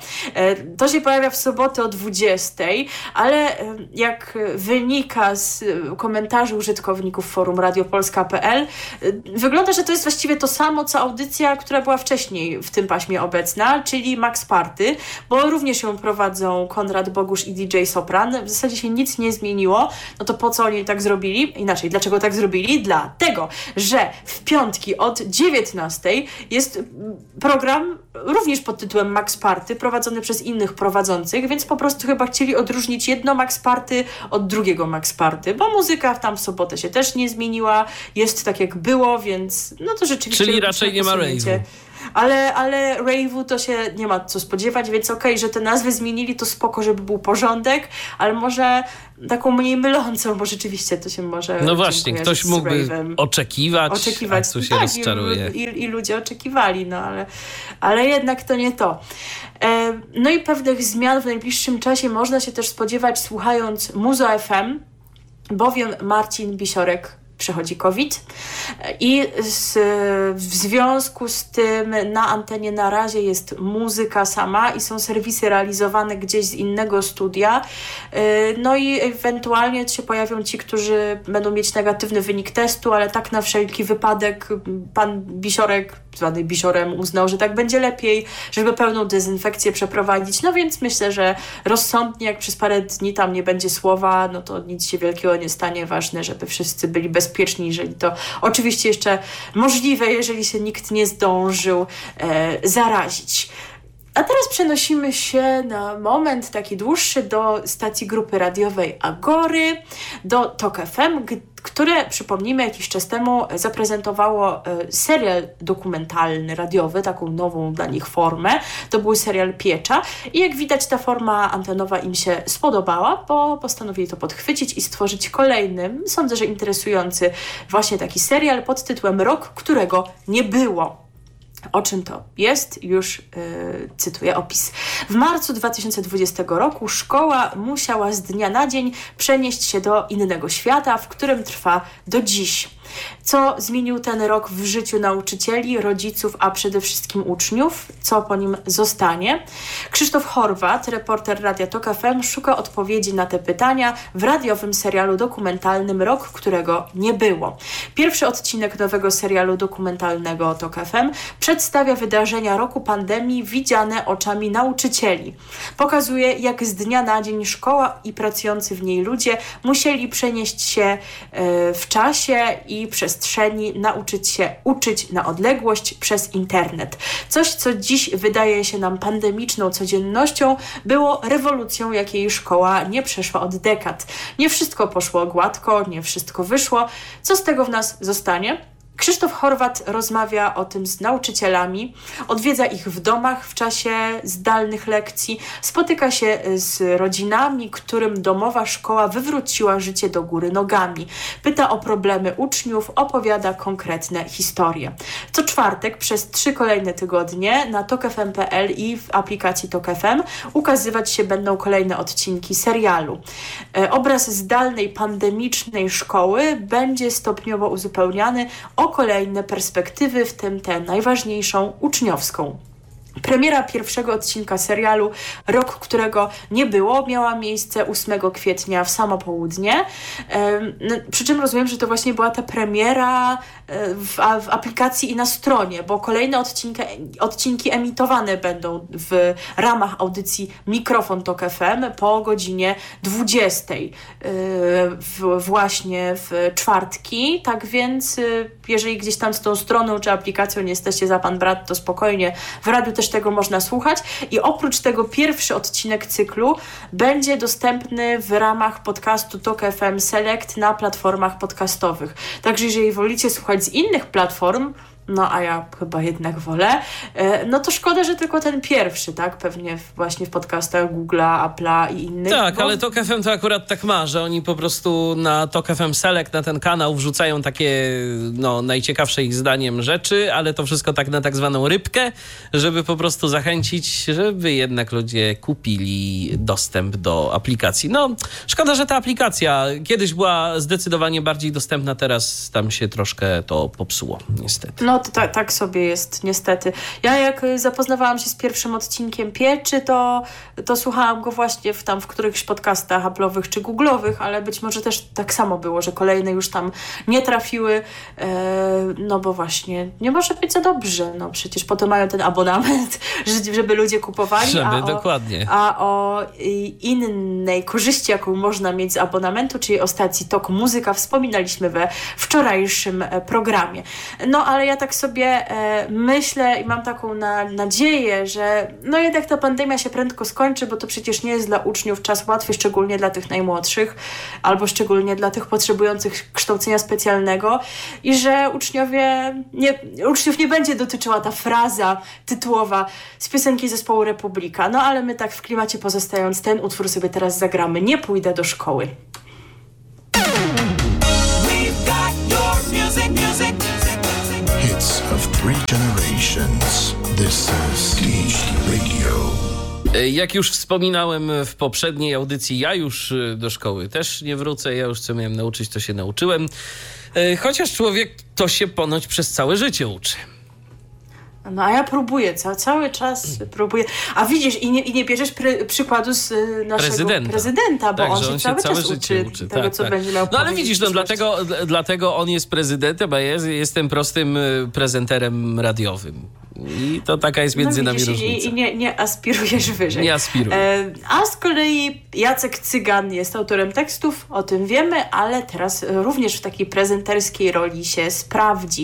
To się pojawia w sobotę o dwudziestej, ale jak wynika z komentarzy użytkowników forum radiopolska kropka p l, wygląda, że to jest właściwie to samo, co audycja, która była wcześniej w tym paśmie obecna, czyli Max Party, bo również ją prowadzą Konrad Bogusz i D J Sopran. W zasadzie się nic nie zmieniło. No to po co oni tak zrobili? Inaczej, dlaczego tak zrobili? Dlatego, że w piątki od dziewiętnastej jest program również pod tytułem Max Party, prowadzony przez innych prowadzących, więc po prostu chyba chcieli odróżnić jedno Max Party od drugiego Max Party, bo muzyka tam w sobotę się też nie zmieniła, jest tak jak było, więc no to rzeczywiście... Czyli raczej nie ma rave'u. Ale, ale rave'u to się nie ma co spodziewać, więc okej, okay, że te nazwy zmienili, to spoko, żeby był porządek, ale może taką mniej mylącą, bo rzeczywiście to się może... No właśnie, ktoś mógłby oczekiwać, oczekiwać, a tu się tak, rozczaruje. I, i, i ludzie oczekiwali, no ale, ale jednak to nie to. E, no i pewnych zmian w najbliższym czasie można się też spodziewać, słuchając Muzo F M, bowiem Marcin Bisiorek przechodzi COVID i z, w związku z tym na antenie na razie jest muzyka sama i są serwisy realizowane gdzieś z innego studia. No i ewentualnie się pojawią ci, którzy będą mieć negatywny wynik testu, ale tak na wszelki wypadek pan Bisiorek, zwany Bisiorem, uznał, że tak będzie lepiej, żeby pełną dezynfekcję przeprowadzić. No więc myślę, że rozsądnie, jak przez parę dni tam nie będzie słowa, no to nic się wielkiego nie stanie. Ważne, żeby wszyscy byli bezpieczni, jeżeli to oczywiście jeszcze możliwe, jeżeli się nikt nie zdążył e, zarazić. A teraz przenosimy się na moment taki dłuższy do stacji grupy radiowej Agory, do Tok F M, które, przypomnijmy, jakiś czas temu zaprezentowało serial dokumentalny, radiowy, taką nową dla nich formę. To był serial Piecza i jak widać ta forma antenowa im się spodobała, bo postanowili to podchwycić i stworzyć kolejny, sądzę, że interesujący właśnie taki serial pod tytułem Rok, którego nie było. O czym to jest? Już yy, cytuję opis. W marcu dwa tysiące dwudziestego roku szkoła musiała z dnia na dzień przenieść się do innego świata, w którym trwa do dziś. Co zmienił ten rok w życiu nauczycieli, rodziców, a przede wszystkim uczniów? Co po nim zostanie? Krzysztof Horwat, reporter Radia Tok F M, szuka odpowiedzi na te pytania w radiowym serialu dokumentalnym Rok, którego nie było. Pierwszy odcinek nowego serialu dokumentalnego Tok F M przedstawia wydarzenia roku pandemii widziane oczami nauczycieli. Pokazuje, jak z dnia na dzień szkoła i pracujący w niej ludzie musieli przenieść się yy, w czasie i przestrzeni, nauczyć się uczyć na odległość przez internet. Coś, co dziś wydaje się nam pandemiczną codziennością, było rewolucją, jakiej szkoła nie przeszła od dekad. Nie wszystko poszło gładko, nie wszystko wyszło. Co z tego w nas zostanie? Krzysztof Horwat rozmawia o tym z nauczycielami, odwiedza ich w domach w czasie zdalnych lekcji, spotyka się z rodzinami, którym domowa szkoła wywróciła życie do góry nogami. Pyta o problemy uczniów, opowiada konkretne historie. Co czwartek przez trzy kolejne tygodnie na tok f m kropka p l i w aplikacji Tok F M ukazywać się będą kolejne odcinki serialu. Obraz zdalnej, pandemicznej szkoły będzie stopniowo uzupełniany o kolejne perspektywy, w tym tę najważniejszą, uczniowską. Premiera pierwszego odcinka serialu Rok, którego nie było, miała miejsce ósmego kwietnia w samo południe. Przy czym rozumiem, że to właśnie była ta premiera w, w aplikacji i na stronie, bo kolejne odcinki, odcinki emitowane będą w ramach audycji Mikrofon Tok F M po godzinie dwudziestej w, właśnie w czwartki, tak więc jeżeli gdzieś tam z tą stroną czy aplikacją nie jesteście za pan brat, to spokojnie w radiu też tego można słuchać i oprócz tego pierwszy odcinek cyklu będzie dostępny w ramach podcastu Tok F M Select na platformach podcastowych. Także jeżeli wolicie słuchać z innych platform, no a ja chyba jednak wolę, no to szkoda, że tylko ten pierwszy, tak? Pewnie właśnie w podcastach Google'a, Apple'a i innych. Tak, bo... ale Tok F M to akurat tak ma, że oni po prostu na Tok F M Select, na ten kanał wrzucają takie, no, najciekawsze ich zdaniem rzeczy, ale to wszystko tak na tak zwaną rybkę, żeby po prostu zachęcić, żeby jednak ludzie kupili dostęp do aplikacji. No, szkoda, że ta aplikacja kiedyś była zdecydowanie bardziej dostępna, teraz tam się troszkę to popsuło, niestety. No to tak, tak sobie jest, niestety. Ja jak zapoznawałam się z pierwszym odcinkiem Pieczy, to, to słuchałam go właśnie w, tam w którychś podcastach Apple'owych czy Google'owych, ale być może też tak samo było, że kolejne już tam nie trafiły, e, no bo właśnie nie może być za dobrze. No przecież po to mają ten abonament, żeby ludzie kupowali. Żeby, a o, dokładnie. A o innej korzyści, jaką można mieć z abonamentu, czyli o stacji Tok Muzyka, wspominaliśmy we wczorajszym programie. No ale ja tak sobie e, myślę i mam taką na, nadzieję, że no jednak ta pandemia się prędko skończy, bo to przecież nie jest dla uczniów czas łatwy, szczególnie dla tych najmłodszych, albo szczególnie dla tych potrzebujących kształcenia specjalnego i że uczniowie nie, uczniów nie będzie dotyczyła ta fraza tytułowa z piosenki zespołu Republika. No ale my tak w klimacie pozostając, ten utwór sobie teraz zagramy. Nie pójdę do szkoły. We've got your music, music. Hits of three generations. This is D H D Radio. Jak już wspominałem w poprzedniej audycji, ja już do szkoły też nie wrócę. Ja już co miałem nauczyć, to się nauczyłem. Chociaż człowiek to się ponoć przez całe życie uczy. No a ja próbuję, ca- cały czas próbuję. A widzisz, i nie, i nie bierzesz pry- przykładu z y, naszego prezydenta, prezydenta bo tak, on się on cały się całe czas życie uczy, uczy tego, tak, co tak. będzie miał No ale powiedzieć widzisz, w no przyszłości. dlatego, d- dlatego on jest prezydentem, a ja jest, jestem prostym y, prezenterem radiowym. I to taka jest między no, nami widzisz, różnica. I, i nie, nie aspirujesz wyżej. Nie aspiruję. E, a z kolei Jacek Cygan jest autorem tekstów, o tym wiemy, ale teraz również w takiej prezenterskiej roli się sprawdzi.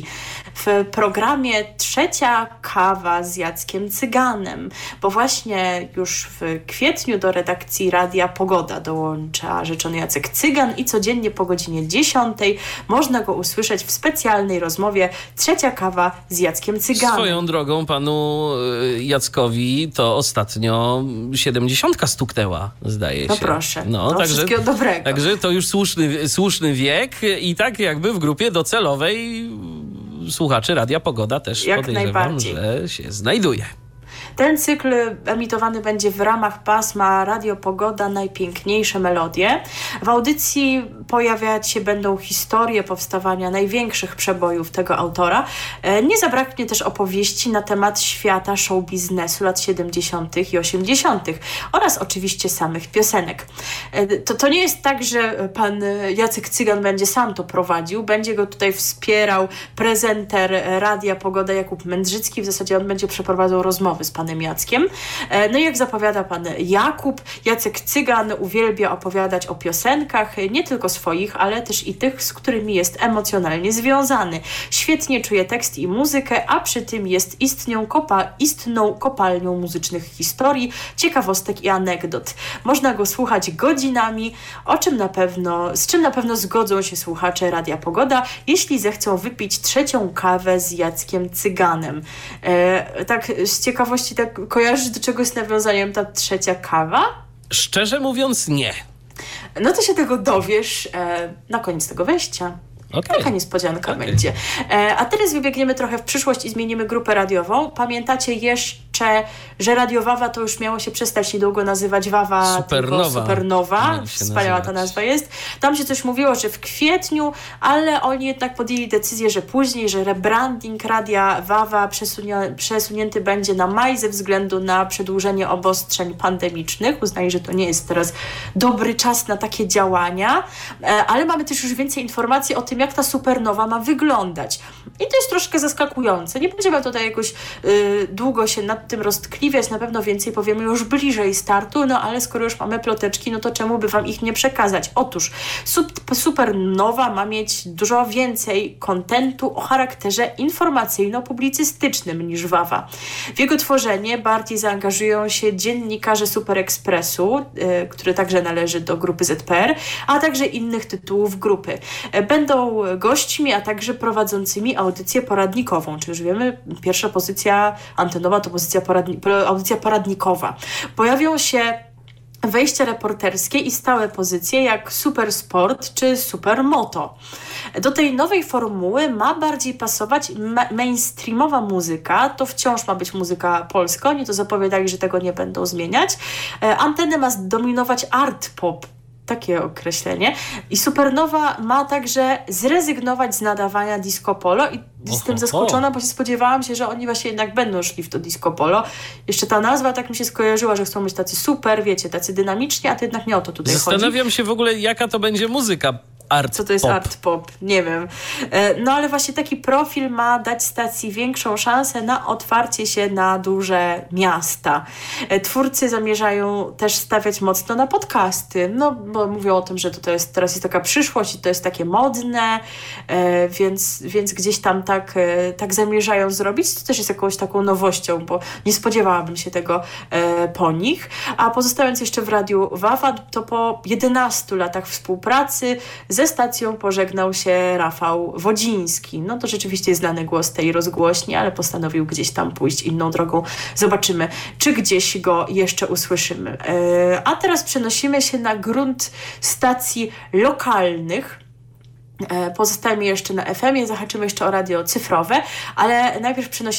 W programie Trzecia kawa z Jackiem Cyganem, bo właśnie już w kwietniu do redakcji Radia Pogoda dołącza rzeczony Jacek Cygan i codziennie po godzinie dziesiątej można go usłyszeć w specjalnej rozmowie Trzecia kawa z Jackiem Cyganem. Swoją drogą panu y, Jackowi to ostatnio siedemdziesiątka stuknęła, zdaje się. No proszę, No, to także, wszystkiego dobrego. Także to już słuszny, słuszny wiek i tak jakby w grupie docelowej słuchaczy Radia Pogoda też Jak podejrzewam, najbardziej. że się znajduje. Ten cykl emitowany będzie w ramach pasma Radio Pogoda Najpiękniejsze Melodie. W audycji pojawiać się będą historie powstawania największych przebojów tego autora. Nie zabraknie też opowieści na temat świata show biznesu lat siedemdziesiątych i osiemdziesiątych oraz oczywiście samych piosenek. To, to nie jest tak, że pan Jacek Cygan będzie sam to prowadził. Będzie go tutaj wspierał prezenter Radia Pogoda Jakub Mędrzycki. W zasadzie on będzie przeprowadzał rozmowy z panem Jackiem. No i jak zapowiada pan Jakub, Jacek Cygan uwielbia opowiadać o piosenkach, nie tylko swoich, ale też i tych, z którymi jest emocjonalnie związany. Świetnie czuje tekst i muzykę, a przy tym jest istnią kopa- istną kopalnią muzycznych historii, ciekawostek i anegdot. Można go słuchać godzinami, o czym na pewno, z czym na pewno zgodzą się słuchacze Radia Pogoda, jeśli zechcą wypić trzecią kawę z Jackiem Cyganem. E, tak z ciekawości, tak kojarzysz, do czego jest nawiązaniem ta trzecia kawa? Szczerze mówiąc nie. No to się tego dowiesz e, na koniec tego wejścia. Okay. Taka niespodzianka Okay. będzie. E, a teraz wybiegniemy trochę w przyszłość i zmienimy grupę radiową. Pamiętacie jeszcze jeszcze, że Radio Wawa to już miało się przestać niedługo nazywać Wawa, Supernowa. tylko Supernowa. Mieli się Wspaniała nazywać. ta nazwa jest. Tam się coś mówiło, że w kwietniu, ale oni jednak podjęli decyzję, że później, że rebranding Radia Wawa przesunia, przesunięty będzie na maj ze względu na przedłużenie obostrzeń pandemicznych. Uznali, że to nie jest teraz dobry czas na takie działania, e, ale mamy też już więcej informacji o tym, jak ta supernowa ma wyglądać. I to jest troszkę zaskakujące. Nie będziemy tutaj jakoś y, długo się nad tym roztkliwiać, na pewno więcej powiemy już bliżej startu, no ale skoro już mamy ploteczki, no to czemu by wam ich nie przekazać? Otóż sup- supernowa ma mieć dużo więcej kontentu o charakterze informacyjno-publicystycznym niż Wawa. W jego tworzenie bardziej zaangażują się dziennikarze Super Expressu, y, który także należy do grupy Z P R, a także innych tytułów grupy. E, Będą gośćmi, a także prowadzącymi audycję poradnikową, czy już wiemy, pierwsza pozycja antenowa to pozycja poradni- pro- audycja poradnikowa. Pojawią się wejścia reporterskie i stałe pozycje jak Super Sport czy Super Moto. Do tej nowej formuły ma bardziej pasować ma- mainstreamowa muzyka. To wciąż ma być muzyka polska. Oni to zapowiadali, że tego nie będą zmieniać. E, Antenę ma zdominować art pop. Takie określenie. I Supernowa ma także zrezygnować z nadawania disco polo i jestem Oho. zaskoczona, bo się spodziewałam się, że oni właśnie jednak będą szli w to disco polo. Jeszcze ta nazwa tak mi się skojarzyła, że chcą być tacy super, wiecie, tacy dynamiczni, a to jednak nie o to tutaj chodzi. Zastanawiam się w ogóle, jaka to będzie muzyka. Art Co to jest pop. art pop? Nie wiem. E, No ale właśnie taki profil ma dać stacji większą szansę na otwarcie się na duże miasta. E, Twórcy zamierzają też stawiać mocno na podcasty, no bo mówią o tym, że to, to jest, teraz jest taka przyszłość i to jest takie modne, e, więc, więc gdzieś tam tak, e, tak zamierzają zrobić. To też jest jakąś taką nowością, bo nie spodziewałabym się tego e, po nich. A pozostając jeszcze w Radiu Wawa, to po jedenastu latach współpracy ze stacją pożegnał się Rafał Wodziński. No to rzeczywiście jest znany głos tej rozgłośni, ale postanowił gdzieś tam pójść inną drogą. Zobaczymy, czy gdzieś go jeszcze usłyszymy. Yy, a teraz przenosimy się na grunt stacji lokalnych. Pozostajemy jeszcze na F M ie, zahaczymy jeszcze o radio cyfrowe, ale najpierw przenosimy